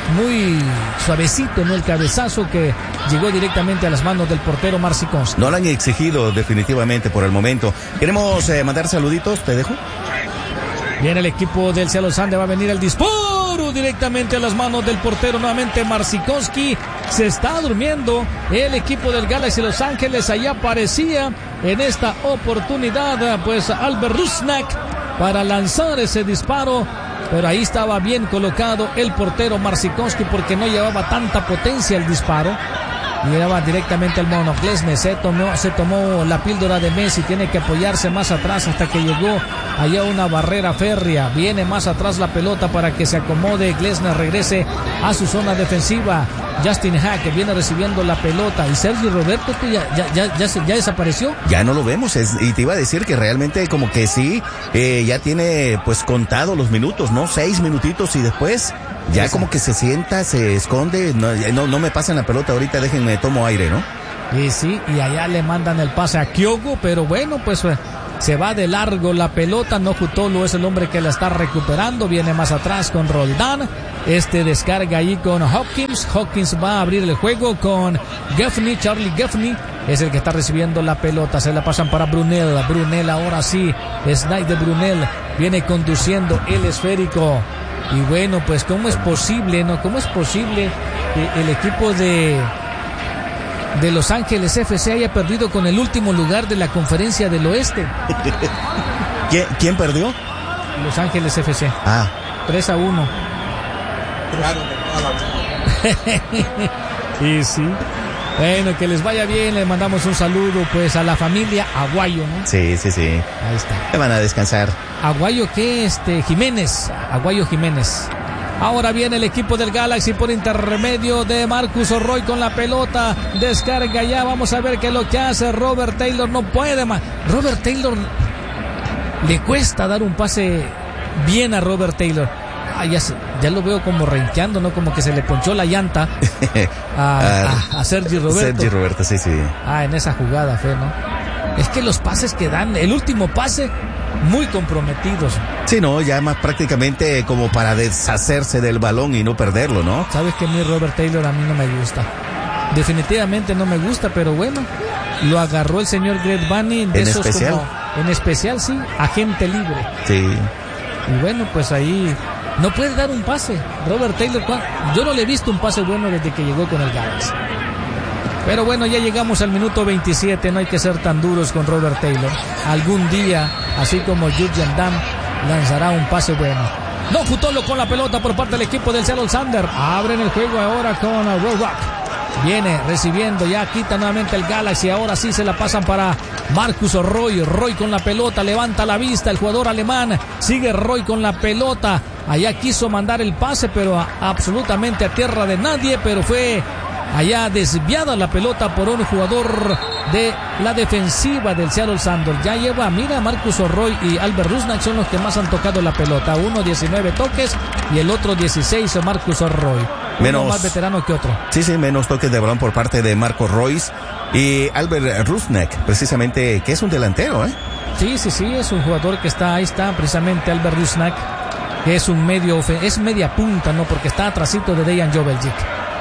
muy suavecito, ¿no? El cabezazo que llegó directamente a las manos del portero Marcinkowski. No lo han exigido definitivamente por el momento. Queremos eh, mandar saluditos, te dejo. Viene el equipo del Seattle Sander, va a venir el disparo directamente a las manos del portero nuevamente Marcinkonski. Se está durmiendo el equipo del Galaxy Los Ángeles. Allá aparecía en esta oportunidad pues Albert Rusnak para lanzar ese disparo, pero ahí estaba bien colocado el portero Marcinkonski porque no llevaba tanta potencia el disparo. Llegaba directamente al mono. Glesnes se tomó, se tomó la píldora de Messi. Tiene que apoyarse más atrás hasta que llegó allá una barrera férrea. Viene más atrás la pelota para que se acomode. Glesnes regrese a su zona defensiva. Justin Hack viene recibiendo la pelota. Y Sergio Roberto ya, ya, ya, ya, ya desapareció. Ya no lo vemos. Es, y te iba a decir que realmente como que sí, eh, ya tiene pues contado los minutos, ¿no? Seis minutitos y después... Ya Esa. como que se sienta, se esconde, no, no, no me pasen la pelota ahorita, déjenme, tomo aire, ¿no? Y sí, y allá le mandan el pase a Kyogo, pero bueno, pues se va de largo la pelota. No Jutolo es el hombre que la está recuperando, viene más atrás con Roldán, este descarga ahí con Hopkins, Hopkins va a abrir el juego con Gaffney, Charlie Gaffney es el que está recibiendo la pelota, se la pasan para Brunel, Brunel ahora sí, Snide de Brunel, viene conduciendo el esférico. Y bueno, pues cómo es posible, ¿no? ¿Cómo es posible que el equipo de, de Los Ángeles F C haya perdido con el último lugar de la Conferencia del Oeste? ¿Quién, ¿Quién perdió? Los Ángeles F C. Ah. tres a uno. Y sí. Bueno, que les vaya bien, le mandamos un saludo pues a la familia Aguayo, ¿no? Sí, sí, sí. Ahí está. Te van a descansar. Aguayo que este Jiménez, Aguayo Jiménez. Ahora viene el equipo del Galaxy por intermedio de Marcus Roy con la pelota, descarga ya, vamos a ver qué es lo que hace Robert Taylor, no puede más. Robert Taylor le cuesta dar un pase bien a Robert Taylor. Ah, ya, se, ya lo veo como renqueando, ¿no? Como que se le ponchó la llanta a, a, a Sergi Roberto. Sergi Roberto, sí, sí. Ah, en esa jugada fue, ¿no? Es que los pases que dan, el último pase, muy comprometidos. Sí, no, ya más prácticamente como para deshacerse del balón y no perderlo, ¿no? Sabes que a mí Robert Taylor a mí no me gusta. Definitivamente no me gusta, pero bueno, lo agarró el señor Greg Bunny. De ¿En esos especial? Como, en especial, sí, agente libre. Sí. Y bueno, pues ahí... No puede dar un pase. Robert Taylor, yo no le he visto un pase bueno desde que llegó con el Galaxy. Pero bueno, ya llegamos al minuto veintisiete. No hay que ser tan duros con Robert Taylor. Algún día, así como Jurgen Damm, lanzará un pase bueno. No Jutolo con la pelota por parte del equipo del Seattle Sounders. Abren el juego ahora con Rock. Viene recibiendo, ya quita nuevamente el Galaxy. Ahora sí se la pasan para Marcus Roy. Roy con la pelota, levanta la vista. El jugador alemán sigue Roy con la pelota. Allá quiso mandar el pase, pero a, absolutamente a tierra de nadie. Pero fue allá desviada la pelota por un jugador de la defensiva del Seattle Sounders. Ya lleva, mira, Marcus Roy y Albert Rusnak son los que más han tocado la pelota. Uno diecinueve toques y el otro dieciséis, Marcus Roy. Menos, uno más veterano que otro. Sí, sí, menos toques de balón por parte de Marcos Royce y Albert Rusnak, precisamente, que es un delantero, ¿eh? Sí, sí, sí, es un jugador que está, ahí está, precisamente Albert Rusnak, que es un medio, es media punta, ¿no? Porque está atrasito de Dejan Joveljic.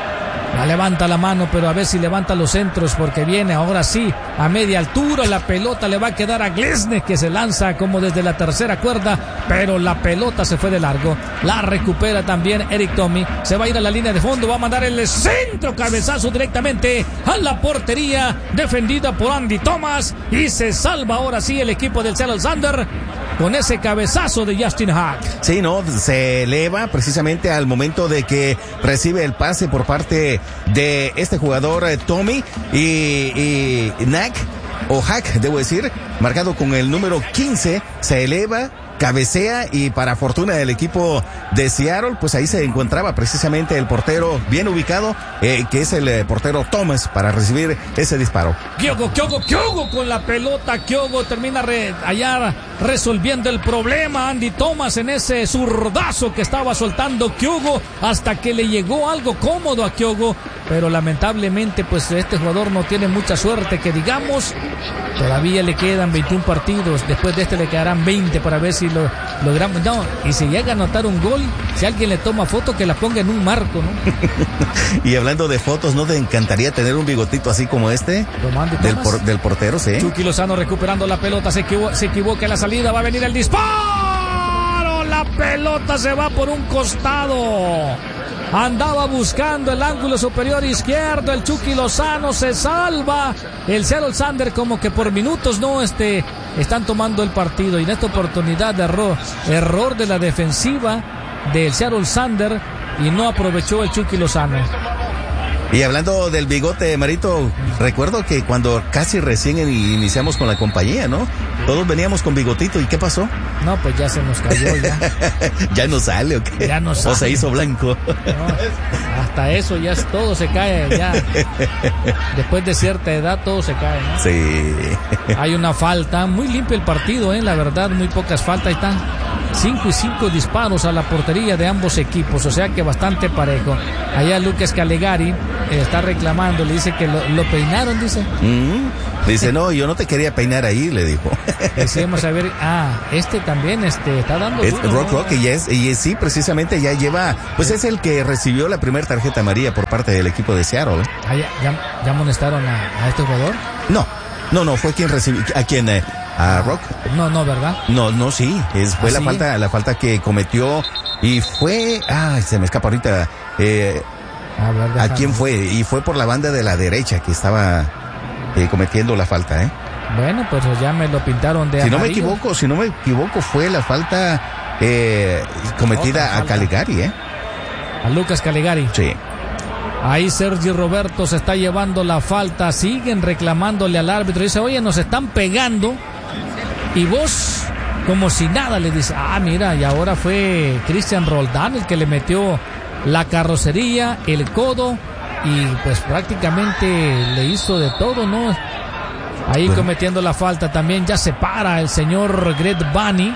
La levanta la mano, pero a ver si levanta los centros, porque viene ahora sí a media altura. La pelota le va a quedar a Glesnes, que se lanza como desde la tercera cuerda, pero la pelota se fue de largo. La recupera también Eric Tommy. Se va a ir a la línea de fondo, va a mandar el centro, cabezazo directamente a la portería, defendida por Andy Thomas, y se salva ahora sí el equipo del Seattle Sounders con ese cabezazo de Justin Hack. Sí, no, se eleva precisamente al momento de que recibe el pase por parte de este jugador eh, Tommy y, y Nack, o Hack, debo decir, marcado con el número quince, se eleva, cabecea y para fortuna del equipo de Seattle, pues ahí se encontraba precisamente el portero bien ubicado, eh, que es el eh, portero Thomas, para recibir ese disparo. Kyogo, Kyogo, Kyogo con la pelota. Kyogo termina re, allá resolviendo el problema. Andy Thomas en ese zurdazo que estaba soltando Kyogo hasta que le llegó algo cómodo a Kyogo, pero lamentablemente pues este jugador no tiene mucha suerte que digamos. Todavía le quedan veintiún partidos, después de este le quedarán veinte para ver si lo logramos. No, y si llega a anotar un gol, si alguien le toma foto, que la ponga en un marco, ¿no? Y hablando de fotos, ¿no te encantaría tener un bigotito así como este? Del, por, del portero, sí. Chucky Lozano recuperando la pelota, se, equivo- se equivoca en la salida, va a venir el disparo. la pelota se va por un costado. Andaba buscando el ángulo superior izquierdo, el Chucky Lozano se salva. El Seattle Sander como que por minutos no este, están tomando el partido. Y en esta oportunidad de error, error de la defensiva del Seattle Sander y no aprovechó el Chucky Lozano. Y hablando del bigote, Marito, recuerdo que cuando casi recién iniciamos con la compañía, ¿no? Todos veníamos con bigotito, ¿y qué pasó? No, pues ya se nos cayó ya. ¿Ya no sale o qué? Ya no sale. ¿O se hizo blanco? No, hasta eso ya todo se cae, ya. Después de cierta edad todo se cae, ¿no? Sí. Hay una falta, muy limpio el partido, ¿eh? La verdad, muy pocas faltas, ahí están. Cinco y cinco disparos a la portería de ambos equipos, o sea que bastante parejo. Allá Lucas Calegari eh, está reclamando, le dice que lo, lo peinaron, dice. Mm, dice, no, yo no te quería peinar ahí, le dijo. Decíamos a ver, ah, este también este, está dando es duro, Rock ¿no? Rock, y, es, y es, sí, precisamente ya lleva, pues es el que recibió la primera tarjeta amarilla por parte del equipo de Seattle. Ah, ya, ya, ya amonestaron a, a este jugador. No, no, no, fue quien recibió, a quien... Eh, ¿A Rock? No, no, ¿verdad? No, no, sí, es, fue ¿Ah, la sí? falta, la falta que cometió y fue, ay, se me escapa ahorita, eh, a, ver, ¿a quién fue? Y fue por la banda de la derecha que estaba eh, cometiendo la falta, ¿eh? Bueno, pues ya me lo pintaron de Si amarillo. no me equivoco, si no me equivoco, fue la falta eh, cometida Otra a falta. Calegari, ¿eh? A Lucas Calegari. Sí. Ahí Sergi Roberto se está llevando la falta, siguen reclamándole al árbitro, dice, oye, nos están pegando. Y vos, como si nada, le dice, ah, mira, y ahora fue Cristian Roldán el que le metió la carrocería, el codo, y pues prácticamente le hizo de todo, ¿no? Ahí bueno. cometiendo la falta también, ya se para el señor Greg Bunny,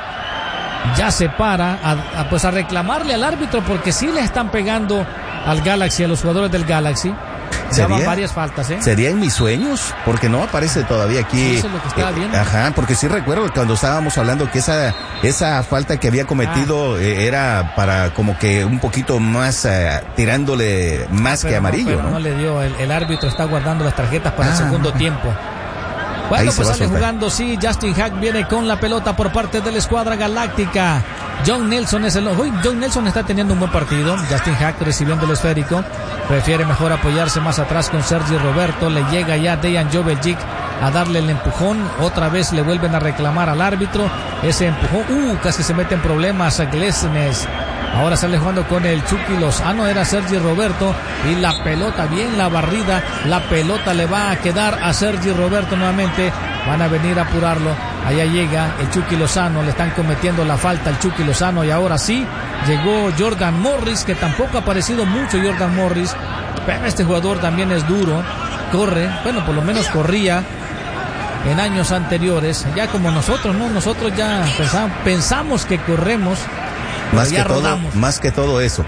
ya se para, a, a, pues a reclamarle al árbitro, porque sí le están pegando al Galaxy, a los jugadores del Galaxy. Ya van varias faltas, ¿eh? ¿Sería en mis sueños? Porque no aparece todavía aquí. Sí, eso es lo que estaba eh, viendo. Ajá, porque sí recuerdo cuando estábamos hablando que esa esa falta que había cometido ah. eh, era para como que un poquito más eh, tirándole más pero que amarillo, no, ¿no? No le dio, el, el árbitro está guardando las tarjetas para ah. el segundo tiempo. Bueno, Ahí pues sale jugando, sí, Justin Hack viene con la pelota por parte de la escuadra galáctica. John Nelson es el... Uy, John Nelson está teniendo un buen partido. Justin Hack recibiendo el esférico. Prefiere mejor apoyarse más atrás con Sergi Roberto. Le llega ya Dejan Joveljic a darle el empujón. Otra vez le vuelven a reclamar al árbitro. Ese empujón, uh, casi se mete en problemas a Glesnes. Ahora sale jugando con el Chucky Lozano, era Sergi Roberto, y la pelota, bien la barrida, la pelota le va a quedar a Sergi Roberto nuevamente, van a venir a apurarlo, allá llega el Chucky Lozano, le están cometiendo la falta al Chucky Lozano, y ahora sí, llegó Jordan Morris, que tampoco ha aparecido mucho Jordan Morris, pero este jugador también es duro, corre, bueno, por lo menos corría en años anteriores, ya como nosotros, ¿no? Nosotros ya pensamos, pensamos que corremos, Más que, todo, más que todo eso.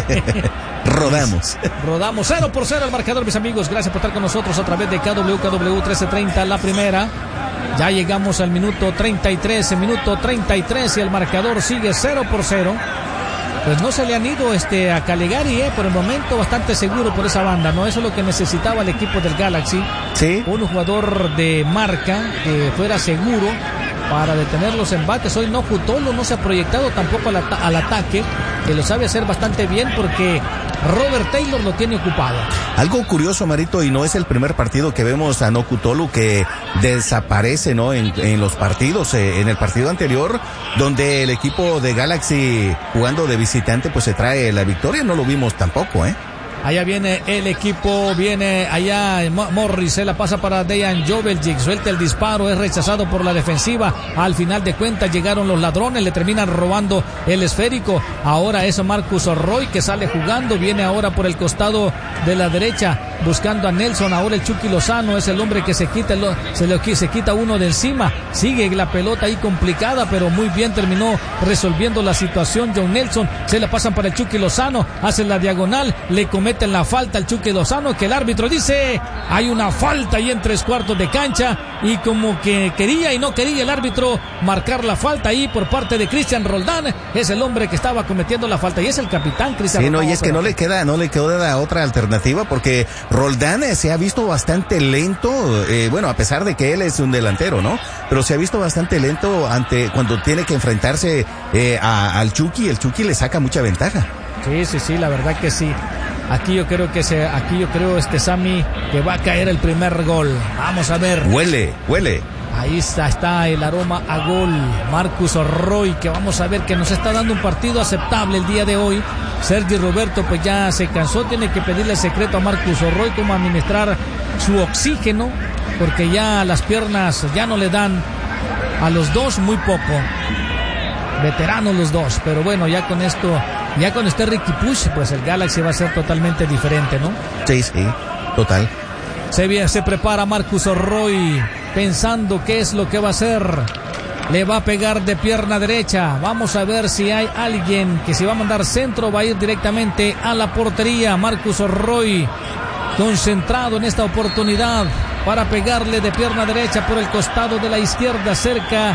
Rodamos. Rodamos cero por cero el marcador, mis amigos. Gracias por estar con nosotros a través de K W K W trece treinta, la primera. Ya llegamos al minuto treinta y tres, el minuto treinta y tres y el marcador sigue cero por cero. Pues no se le han ido este a Calegari, eh, por el momento bastante seguro por esa banda, ¿no? Eso es lo que necesitaba el equipo del Galaxy. Sí. Un jugador de marca que fuera seguro para detener los embates. Hoy no, Jutolo no se ha proyectado tampoco al, at- al ataque, que lo sabe hacer bastante bien porque Robert Taylor lo tiene ocupado. Algo curioso, Marito, y no es el primer partido que vemos a Nokutolu que desaparece, ¿no? En, en los partidos, eh, en el partido anterior, donde el equipo de Galaxy jugando de visitante, pues se trae la victoria, no lo vimos tampoco, ¿eh? Allá viene el equipo, viene allá Morris, se la pasa para Dejan Joveljic, suelta el disparo, es rechazado por la defensiva. Al final de cuentas llegaron los ladrones, le terminan robando el esférico. Ahora es Marcus Roy que sale jugando, viene ahora por el costado de la derecha buscando a Nelson. Ahora el Chucky Lozano es el hombre que se quita, se, le, se quita uno de encima. Sigue la pelota ahí complicada, pero muy bien terminó resolviendo la situación. John Nelson se la pasan para el Chucky Lozano, hace la diagonal, le comete en la falta al Chucky Lozano, que el árbitro dice hay una falta ahí en tres cuartos de cancha. y como que quería y no quería el árbitro marcar la falta ahí por parte de Cristian Roldán. Es el hombre que estaba cometiendo la falta y es el capitán Cristian sí, Roldán. No, y es que no le queda, no le queda otra alternativa porque Roldán eh, se ha visto bastante lento, eh, bueno, a pesar de que él es un delantero, ¿no? Pero se ha visto bastante lento ante cuando tiene que enfrentarse eh, a, al Chucky. El Chucky le saca mucha ventaja. Sí, sí, sí, la verdad que sí. Aquí yo creo que se, aquí yo creo este Sammy que va a caer el primer gol. Vamos a ver. Huele, huele. Ahí está, está el aroma a gol. Marcus Roy, que vamos a ver que nos está dando un partido aceptable el día de hoy. Sergi Roberto pues ya se cansó, tiene que pedirle el secreto a Marcus Roy cómo administrar su oxígeno, porque ya las piernas ya no le dan a los dos, muy poco. Veteranos los dos, pero bueno, ya con esto, ya con este Ricky Push, pues el Galaxy va a ser totalmente diferente, ¿no? Sí, sí, total. Se, se prepara Marcus Roy pensando qué es lo que va a hacer. Le va a pegar de pierna derecha. Vamos a ver si hay alguien que si va a mandar centro va a ir directamente a la portería. Marcus Roy concentrado en esta oportunidad para pegarle de pierna derecha por el costado de la izquierda cerca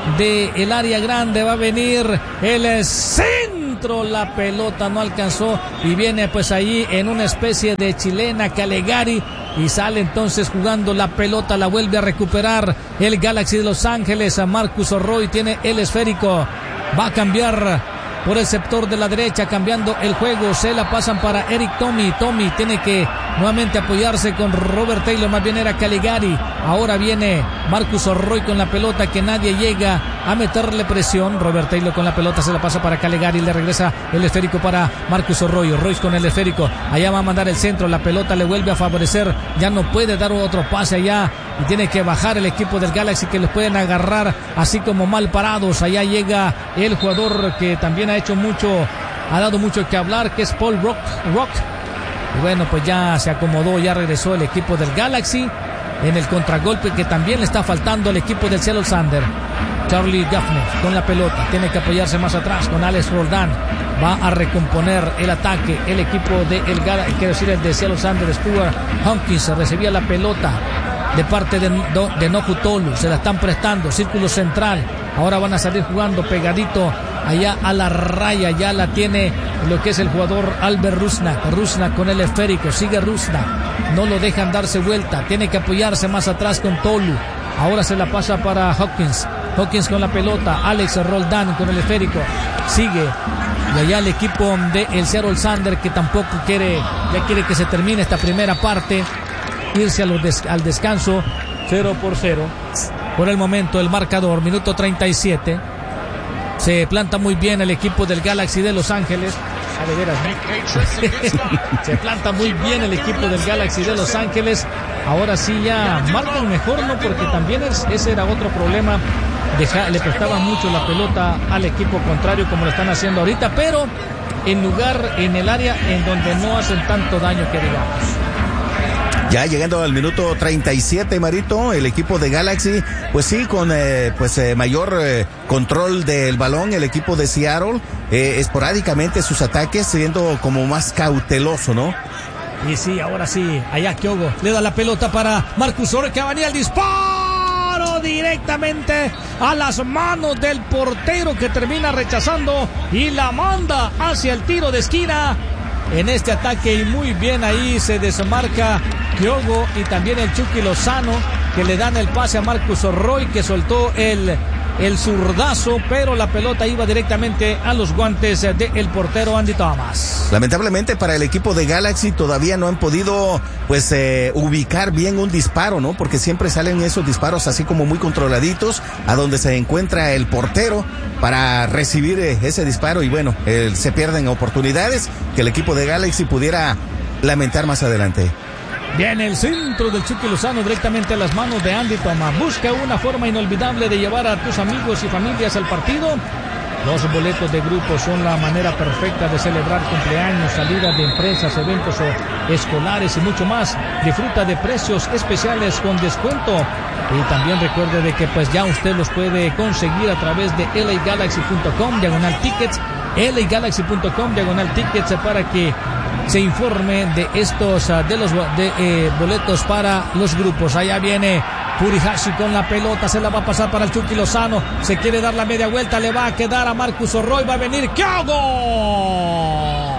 del área grande. Va a venir el centro, la pelota no alcanzó y viene pues ahí en una especie de chilena Calegari y sale entonces jugando la pelota, la vuelve a recuperar el Galaxy de Los Ángeles. A Marcus Roy tiene el esférico, va a cambiar por el sector de la derecha, cambiando el juego, se la pasan para Eric Tommy, Tommy tiene que nuevamente apoyarse con Robert Taylor, más bien era Caligari, ahora viene Marcus Roy con la pelota que nadie llega a meterle presión. Robert Taylor con la pelota, se la pasa para Caligari, le regresa el esférico para Marcus Roy, Roy con el esférico, allá va a mandar el centro, la pelota le vuelve a favorecer, ya no puede dar otro pase allá y tiene que bajar el equipo del Galaxy que les pueden agarrar así como mal parados. Allá llega el jugador que también ha hecho mucho, ha dado mucho que hablar, que es Paul Rock, Rock. Y bueno, pues ya se acomodó, ya regresó el equipo del Galaxy en el contragolpe que también le está faltando al equipo del Seattle Sander. Charlie Gaffney con la pelota, tiene que apoyarse más atrás con Alex Roldán, va a recomponer el ataque el equipo de el Galaxy, quiero decir el de Seattle Sander. Stuart Hopkins recibía la pelota de parte de, de Noku Tolu, se la están prestando, círculo central, ahora van a salir jugando pegadito allá a la raya, ya la tiene lo que es el jugador Albert Rusnak, Rusnak con el esférico, sigue Rusnak, no lo dejan darse vuelta, tiene que apoyarse más atrás con Tolu, ahora se la pasa para Hopkins, Hopkins con la pelota, Alex Roldán con el esférico, sigue, y allá el equipo de el Seattle Sander que tampoco quiere, ya quiere que se termine esta primera parte, irse a los des- al descanso, cero por cero. Por el momento el marcador, minuto treinta y siete. Se planta muy bien el equipo del Galaxy de Los Ángeles. A de veras, ¿no? Se planta muy bien el equipo del Galaxy de Los Ángeles. Ahora sí ya marcan mejor, ¿no? Porque también es, ese era otro problema. Deja, le prestaban mucho la pelota al equipo contrario como lo están haciendo ahorita, pero en lugar, en el área en donde no hacen tanto daño que digamos. Ya llegando al minuto treinta y siete, Marito, el equipo de Galaxy, pues sí, con eh, pues eh, mayor eh, control del balón, el equipo de Seattle, eh, esporádicamente sus ataques siendo como más cauteloso, ¿no? Y sí, ahora sí, allá Kyogo le da la pelota para Marcus Roy, que venía el disparo directamente a las manos del portero que termina rechazando y la manda hacia el tiro de esquina. En este ataque y muy bien ahí se desmarca Kyogo y también el Chucky Lozano que le dan el pase a Marcus Roy que soltó el, el zurdazo, pero la pelota iba directamente a los guantes del portero Andy Thomas. Lamentablemente para el equipo de Galaxy todavía no han podido pues eh, ubicar bien un disparo, ¿no? Porque siempre salen esos disparos así como muy controladitos a donde se encuentra el portero para recibir eh, ese disparo y bueno, eh, se pierden oportunidades que el equipo de Galaxy pudiera lamentar más adelante. Viene el centro del Chucky Lozano directamente a las manos de Andy Thomas. Busca una forma inolvidable de llevar a tus amigos y familias al partido. Los boletos de grupo son la manera perfecta de celebrar cumpleaños, salidas de empresas, eventos o escolares y mucho más. Disfruta de precios especiales con descuento. Y también recuerde de que pues ya usted los puede conseguir a través de L A Galaxy punto com, diagonal tickets, L A Galaxy punto com, diagonal tickets, para que se informe de estos, de los de, eh, boletos para los grupos. Allá viene Furihashi con la pelota, se la va a pasar para el Chucky Lozano, se quiere dar la media vuelta, le va a quedar a Marcus Orroy, va a venir Kyogo.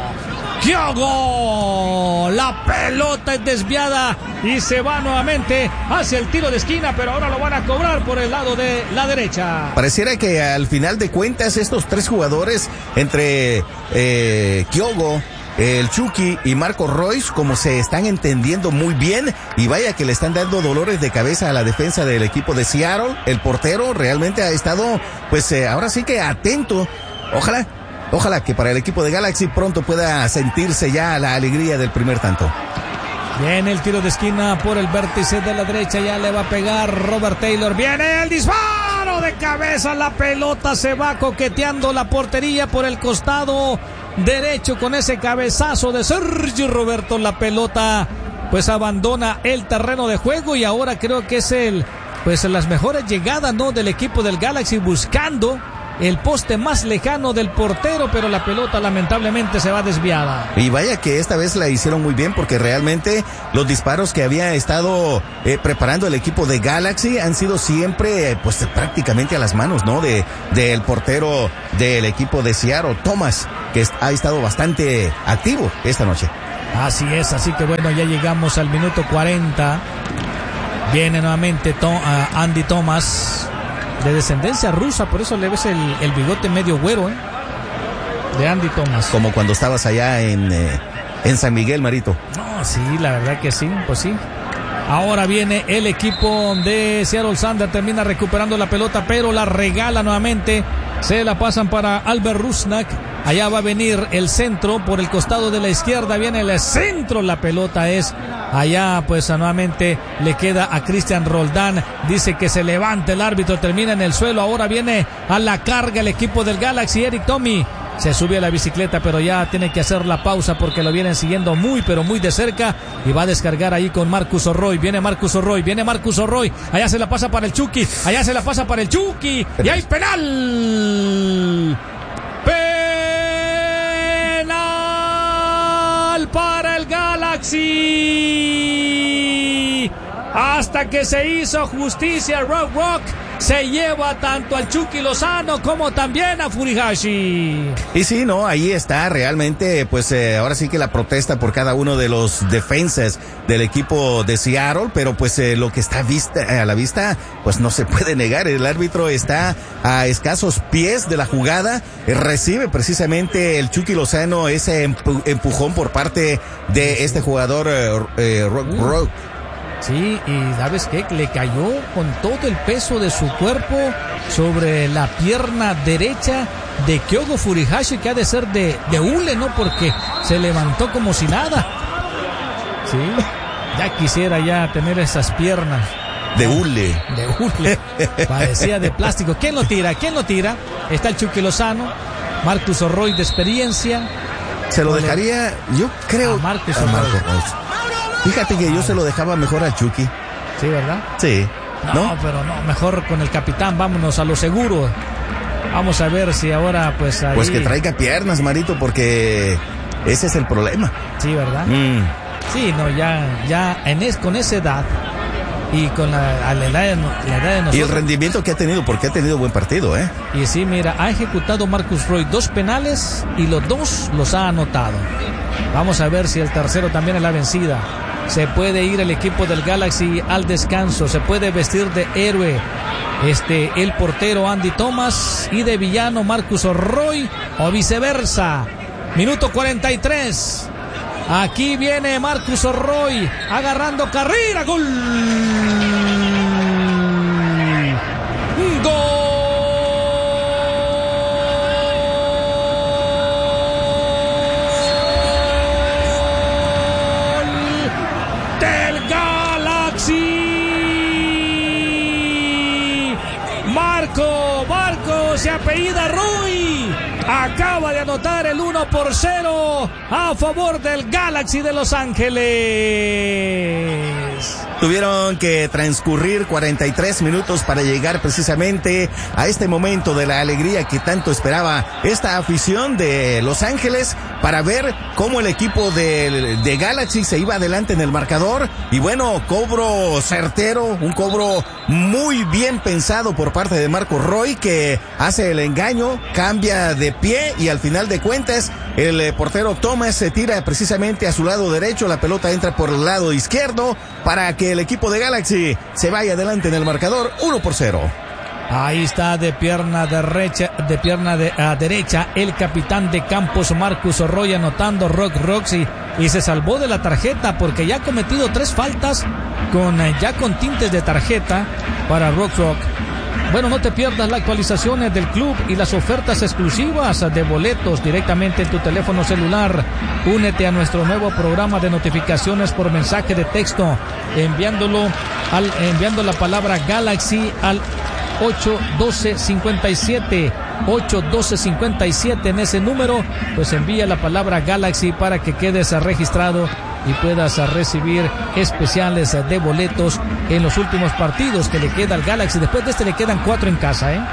Kyogo, la pelota es desviada y se va nuevamente hacia el tiro de esquina, pero ahora lo van a cobrar por el lado de la derecha. Pareciera que al final de cuentas estos tres jugadores, entre eh, Kyogo, el Chucky y Marco Royce, como se están entendiendo muy bien, y vaya que le están dando dolores de cabeza a la defensa del equipo de Seattle. El portero realmente ha estado, pues eh, ahora sí que atento. Ojalá, ojalá que para el equipo de Galaxy pronto pueda sentirse ya la alegría del primer tanto. Viene el tiro de esquina por el vértice de la derecha, ya le va a pegar Robert Taylor, viene el disparo de cabeza, la pelota se va coqueteando la portería por el costado derecho con ese cabezazo de Sergio Roberto. La pelota pues abandona el terreno de juego y ahora creo que es el pues las mejores llegadas, ¿no?, del equipo del Galaxy, buscando el poste más lejano del portero, pero la pelota lamentablemente se va desviada. Y vaya que esta vez la hicieron muy bien, porque realmente los disparos que había estado eh, preparando el equipo de Galaxy han sido siempre eh, pues prácticamente a las manos, ¿no?, de del portero del equipo de Seattle, Thomas, que ha estado bastante activo esta noche. Así es, así que bueno, ya llegamos al minuto cuarenta. Viene nuevamente Tom, uh, Andy Thomas, de descendencia rusa, por eso le ves el, el bigote medio güero, ¿eh? De Andy Thomas. Como cuando estabas allá en, eh, en San Miguel, Marito. No, sí, la verdad que sí, pues sí. Ahora viene el equipo de Seattle Sander, termina recuperando la pelota, pero la regala nuevamente. Se la pasan para Albert Rusnak. Allá va a venir el centro por el costado de la izquierda. Viene el centro. La pelota es allá, pues nuevamente le queda a Cristian Roldán. Dice que se levante el árbitro. Termina en el suelo. Ahora viene a la carga el equipo del Galaxy. Eric Tommy se sube a la bicicleta, pero ya tiene que hacer la pausa porque lo vienen siguiendo muy, pero muy de cerca. Y va a descargar ahí con Marcus Orroy. Viene Marcus Orroy, viene Marcus Orroy. Allá se la pasa para el Chucky. Allá se la pasa para el Chucky. Y hay penal. Penal para el Galaxy. Hasta que se hizo justicia, Rock Rock se lleva tanto al Chucky Lozano como también a Furihashi. Y sí, no, ahí está realmente, pues eh, ahora sí que la protesta por cada uno de los defensas del equipo de Seattle, pero pues eh, lo que está vista, a la vista, pues no se puede negar. El árbitro está a escasos pies de la jugada, eh, recibe precisamente el Chucky Lozano ese empu- empujón por parte de este jugador eh, eh, Rock Rock. Sí, y ¿sabes qué? Le cayó con todo el peso de su cuerpo sobre la pierna derecha de Kyogo Furihashi, que ha de ser de, de hule, ¿no? Porque se levantó como si nada. Sí, ya quisiera ya tener esas piernas. De hule. De hule. Parecía de plástico. ¿Quién lo tira? ¿Quién lo tira? Está el Chucky Lozano, Marcus Orroy de experiencia. Se lo dejaría, yo creo, a Marcus a Orroy. Fíjate que yo se lo dejaba mejor al Chucky. Sí, ¿verdad? Sí. No, ¿No? pero no, mejor con el capitán, vámonos a lo seguro. Vamos a ver si ahora pues ahí... Pues que traiga piernas, Marito, porque ese es el problema. Sí, ¿verdad? Mm. Sí, no, ya, ya en es, con esa edad y con la, la, edad de, la edad de nosotros... Y el rendimiento que ha tenido, porque ha tenido buen partido, ¿eh? Y sí, mira, ha ejecutado Marcus Roy dos penales y los dos los ha anotado. Vamos a ver si el tercero también es la vencida. Se puede ir el equipo del Galaxy al descanso, se puede vestir de héroe este el portero Andy Thomas y de villano Marcus Orroy, o viceversa. Minuto cuarenta y tres. Aquí viene Marcus Orroy agarrando carrera. Gol. Gol. Marco, Marco, se apellida Roy. acaba de anotar el uno por cero a favor del Galaxy de Los Ángeles. Tuvieron que transcurrir cuarenta y tres minutos para llegar precisamente a este momento de la alegría que tanto esperaba esta afición de Los Ángeles para ver cómo el equipo de, de Galaxy se iba adelante en el marcador. Y bueno, cobro certero, un cobro muy bien pensado por parte de Marco Roy, que hace el engaño, cambia de pie y al final de cuentas el eh, portero Thomas se tira precisamente a su lado derecho, la pelota entra por el lado izquierdo para que el equipo de Galaxy se vaya adelante en el marcador uno por cero. Ahí está de pierna derecha, de pierna de, a derecha el capitán de Campos, Marcus Roy, anotando Rock Roxy, y se salvó de la tarjeta porque ya ha cometido tres faltas con ya con tintes de tarjeta para Rock Rock. Bueno, no te pierdas las actualizaciones del club y las ofertas exclusivas de boletos directamente en tu teléfono celular. Únete a nuestro nuevo programa de notificaciones por mensaje de texto, enviándolo al enviando la palabra Galaxy al ocho doce cincuenta y siete, ocho doce cincuenta y siete. En ese número pues envía la palabra Galaxy para que quedes registrado y puedas recibir especiales de boletos en los últimos partidos que le queda al Galaxy. Después de este le quedan cuatro en casa, ¿eh?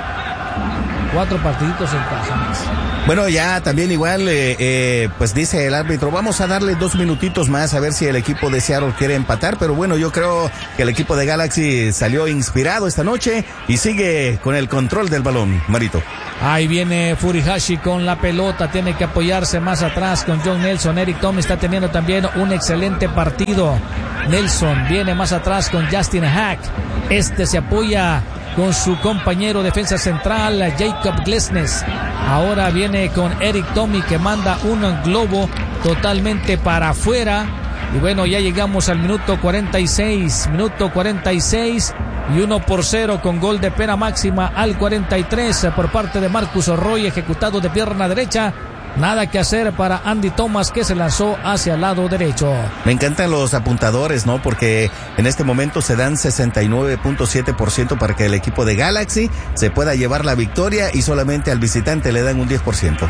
Cuatro partiditos en casa. Bueno, ya también igual, eh, eh, pues dice el árbitro, vamos a darle dos minutitos más a ver si el equipo de Seattle quiere empatar, pero bueno, yo creo que el equipo de Galaxy salió inspirado esta noche y sigue con el control del balón, Marito. Ahí viene Furihashi con la pelota, tiene que apoyarse más atrás con John Nelson. Eric Tom está teniendo también un excelente partido. Nelson viene más atrás con Justin Hack. Este se apoya con su compañero defensa central, Jacob Glesnes. Ahora viene con Eric Tommy, que manda un globo totalmente para afuera. Y bueno, ya llegamos al minuto cuarenta y seis, minuto cuarenta y seis y uno por cero con gol de pena máxima al cuarenta y tres por parte de Marcus Roy, ejecutado de pierna derecha. Nada que hacer para Andy Thomas, que se lanzó hacia el lado derecho. Me encantan los apuntadores, ¿no? Porque en este momento se dan sesenta y nueve punto siete por ciento para que el equipo de Galaxy se pueda llevar la victoria y solamente al visitante le dan un diez por ciento.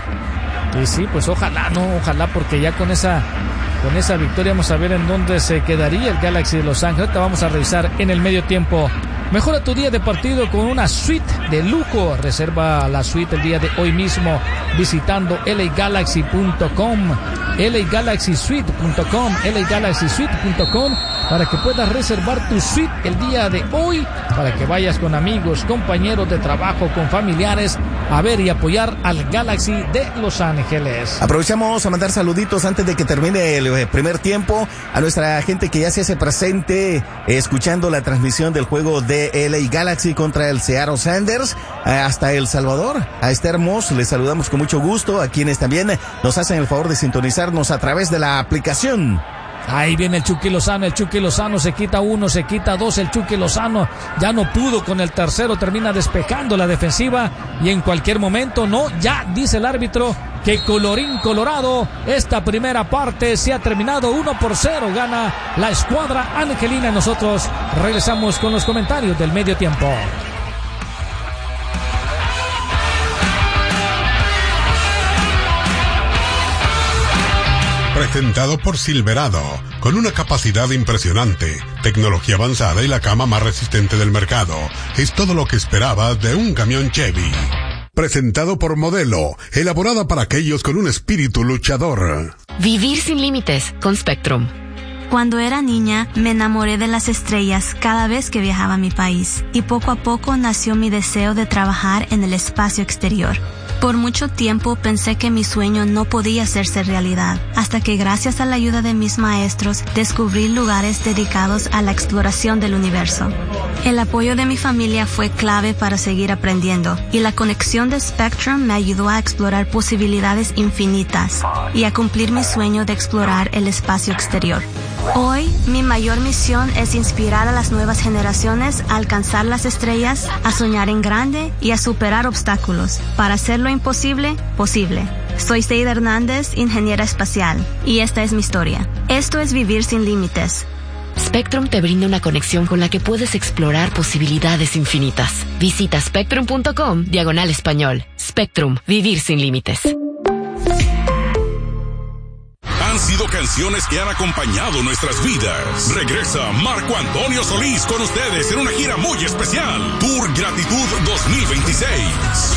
Y sí, pues ojalá, no, ojalá, porque ya con esa con esa victoria vamos a ver en dónde se quedaría el Galaxy de Los Ángeles. Te vamos a revisar en el medio tiempo. Mejora tu día de partido con una suite de lujo. Reserva la suite el día de hoy mismo visitando L A Galaxy punto com, L A Galaxy Suite punto com, L A Galaxy Suite punto com, para que puedas reservar tu suite el día de hoy, para que vayas con amigos, compañeros de trabajo, con familiares, a ver y apoyar al Galaxy de Los Ángeles. Aprovechamos a mandar saluditos antes de que termine el primer tiempo a nuestra gente que ya se hace presente eh, escuchando la transmisión del juego de L A Galaxy contra el Seattle Sounders eh, hasta El Salvador. A Esther Moss les saludamos con mucho gusto, a quienes también nos hacen el favor de sintonizarnos a través de la aplicación. Ahí viene el Chucky Lozano, el Chucky Lozano se quita uno, se quita dos, el Chucky Lozano ya no pudo con el tercero, termina despejando la defensiva y en cualquier momento, no, ya dice el árbitro que colorín colorado, esta primera parte se ha terminado uno por cero, gana la escuadra angelina. Nosotros regresamos con los comentarios del medio tiempo. Presentado por Silverado, con una capacidad impresionante, tecnología avanzada y la cama más resistente del mercado. Es todo lo que esperabas de un camión Chevy. Presentado por Modelo, elaborada para aquellos con un espíritu luchador. Vivir sin límites con Spectrum. Cuando era niña, me enamoré de las estrellas cada vez que viajaba a mi país, y poco a poco nació mi deseo de trabajar en el espacio exterior. Por mucho tiempo pensé que mi sueño no podía hacerse realidad, hasta que gracias a la ayuda de mis maestros descubrí lugares dedicados a la exploración del universo. El apoyo de mi familia fue clave para seguir aprendiendo, y la conexión de Spectrum me ayudó a explorar posibilidades infinitas y a cumplir mi sueño de explorar el espacio exterior. Hoy, mi mayor misión es inspirar a las nuevas generaciones a alcanzar las estrellas, a soñar en grande y a superar obstáculos, para hacer lo imposible, posible. Soy Seida Hernández, ingeniera espacial, y esta es mi historia. Esto es Vivir sin Límites. Spectrum te brinda una conexión con la que puedes explorar posibilidades infinitas. Visita spectrum punto com diagonal español. Spectrum, vivir sin límites. Han sido canciones que han acompañado nuestras vidas. Regresa Marco Antonio Solís con ustedes en una gira muy especial. Tour Gratitud dos mil veintiséis.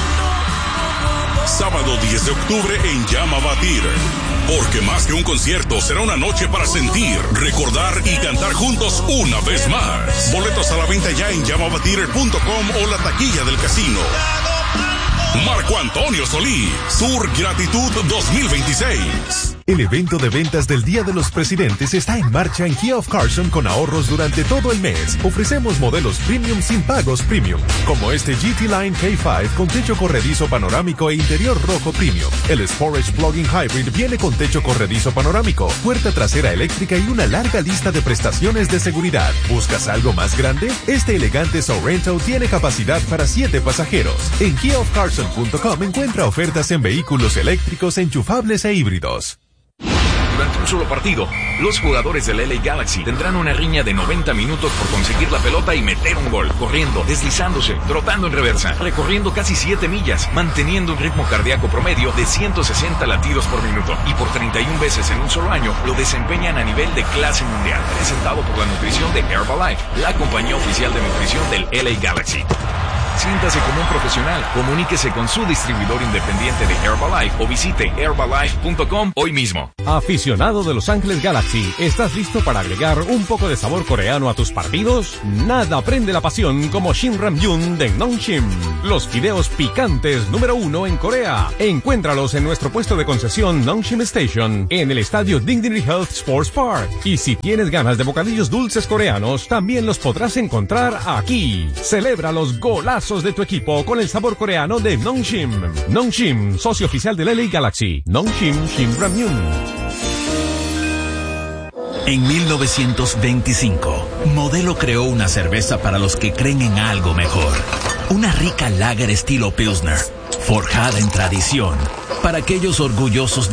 Sábado diez de octubre en Llama Batir. Porque más que un concierto, será una noche para sentir, recordar y cantar juntos una vez más. Boletos a la venta ya en llama batir punto com o la taquilla del casino. Marco Antonio Solís, Tour Gratitud dos mil veintiséis. El evento de ventas del Día de los Presidentes está en marcha en Kia of Carson con ahorros durante todo el mes. Ofrecemos modelos premium sin pagos premium, como este G T Line K cinco con techo corredizo panorámico e interior rojo premium. El Sportage Plug-in Hybrid viene con techo corredizo panorámico, puerta trasera eléctrica y una larga lista de prestaciones de seguridad. ¿Buscas algo más grande? Este elegante Sorrento tiene capacidad para siete pasajeros. En kia of carson punto com encuentra ofertas en vehículos eléctricos, enchufables e híbridos. Durante un solo partido, los jugadores del L A Galaxy tendrán una riña de noventa minutos por conseguir la pelota y meter un gol, corriendo, deslizándose, trotando en reversa, recorriendo casi siete millas, manteniendo un ritmo cardíaco promedio de ciento sesenta latidos por minuto, y por treinta y una veces en un solo año lo desempeñan a nivel de clase mundial, presentado por la nutrición de Herbalife, la compañía oficial de nutrición del L A Galaxy. Siéntase como un profesional, comuníquese con su distribuidor independiente de Herbalife o visite herbalife punto com hoy mismo. Aficionado de Los Ángeles Galaxy, ¿estás listo para agregar un poco de sabor coreano a tus partidos? Nada prende la pasión como Shin Ramyun de Nongshim, los fideos picantes número uno en Corea. Encuéntralos en nuestro puesto de concesión Nongshim Station, en el estadio Dignity Health Sports Park. Y si tienes ganas de bocadillos dulces coreanos, también los podrás encontrar aquí. Celebra los golazos de tu equipo con el sabor coreano de Nongshim. Nongshim, socio oficial del L A Galaxy. Nongshim Shin Ramyun. En mil novecientos veinticinco, Modelo creó una cerveza para los que creen en algo mejor. Una rica lager estilo Pilsner, forjada en tradición, para aquellos orgullosos de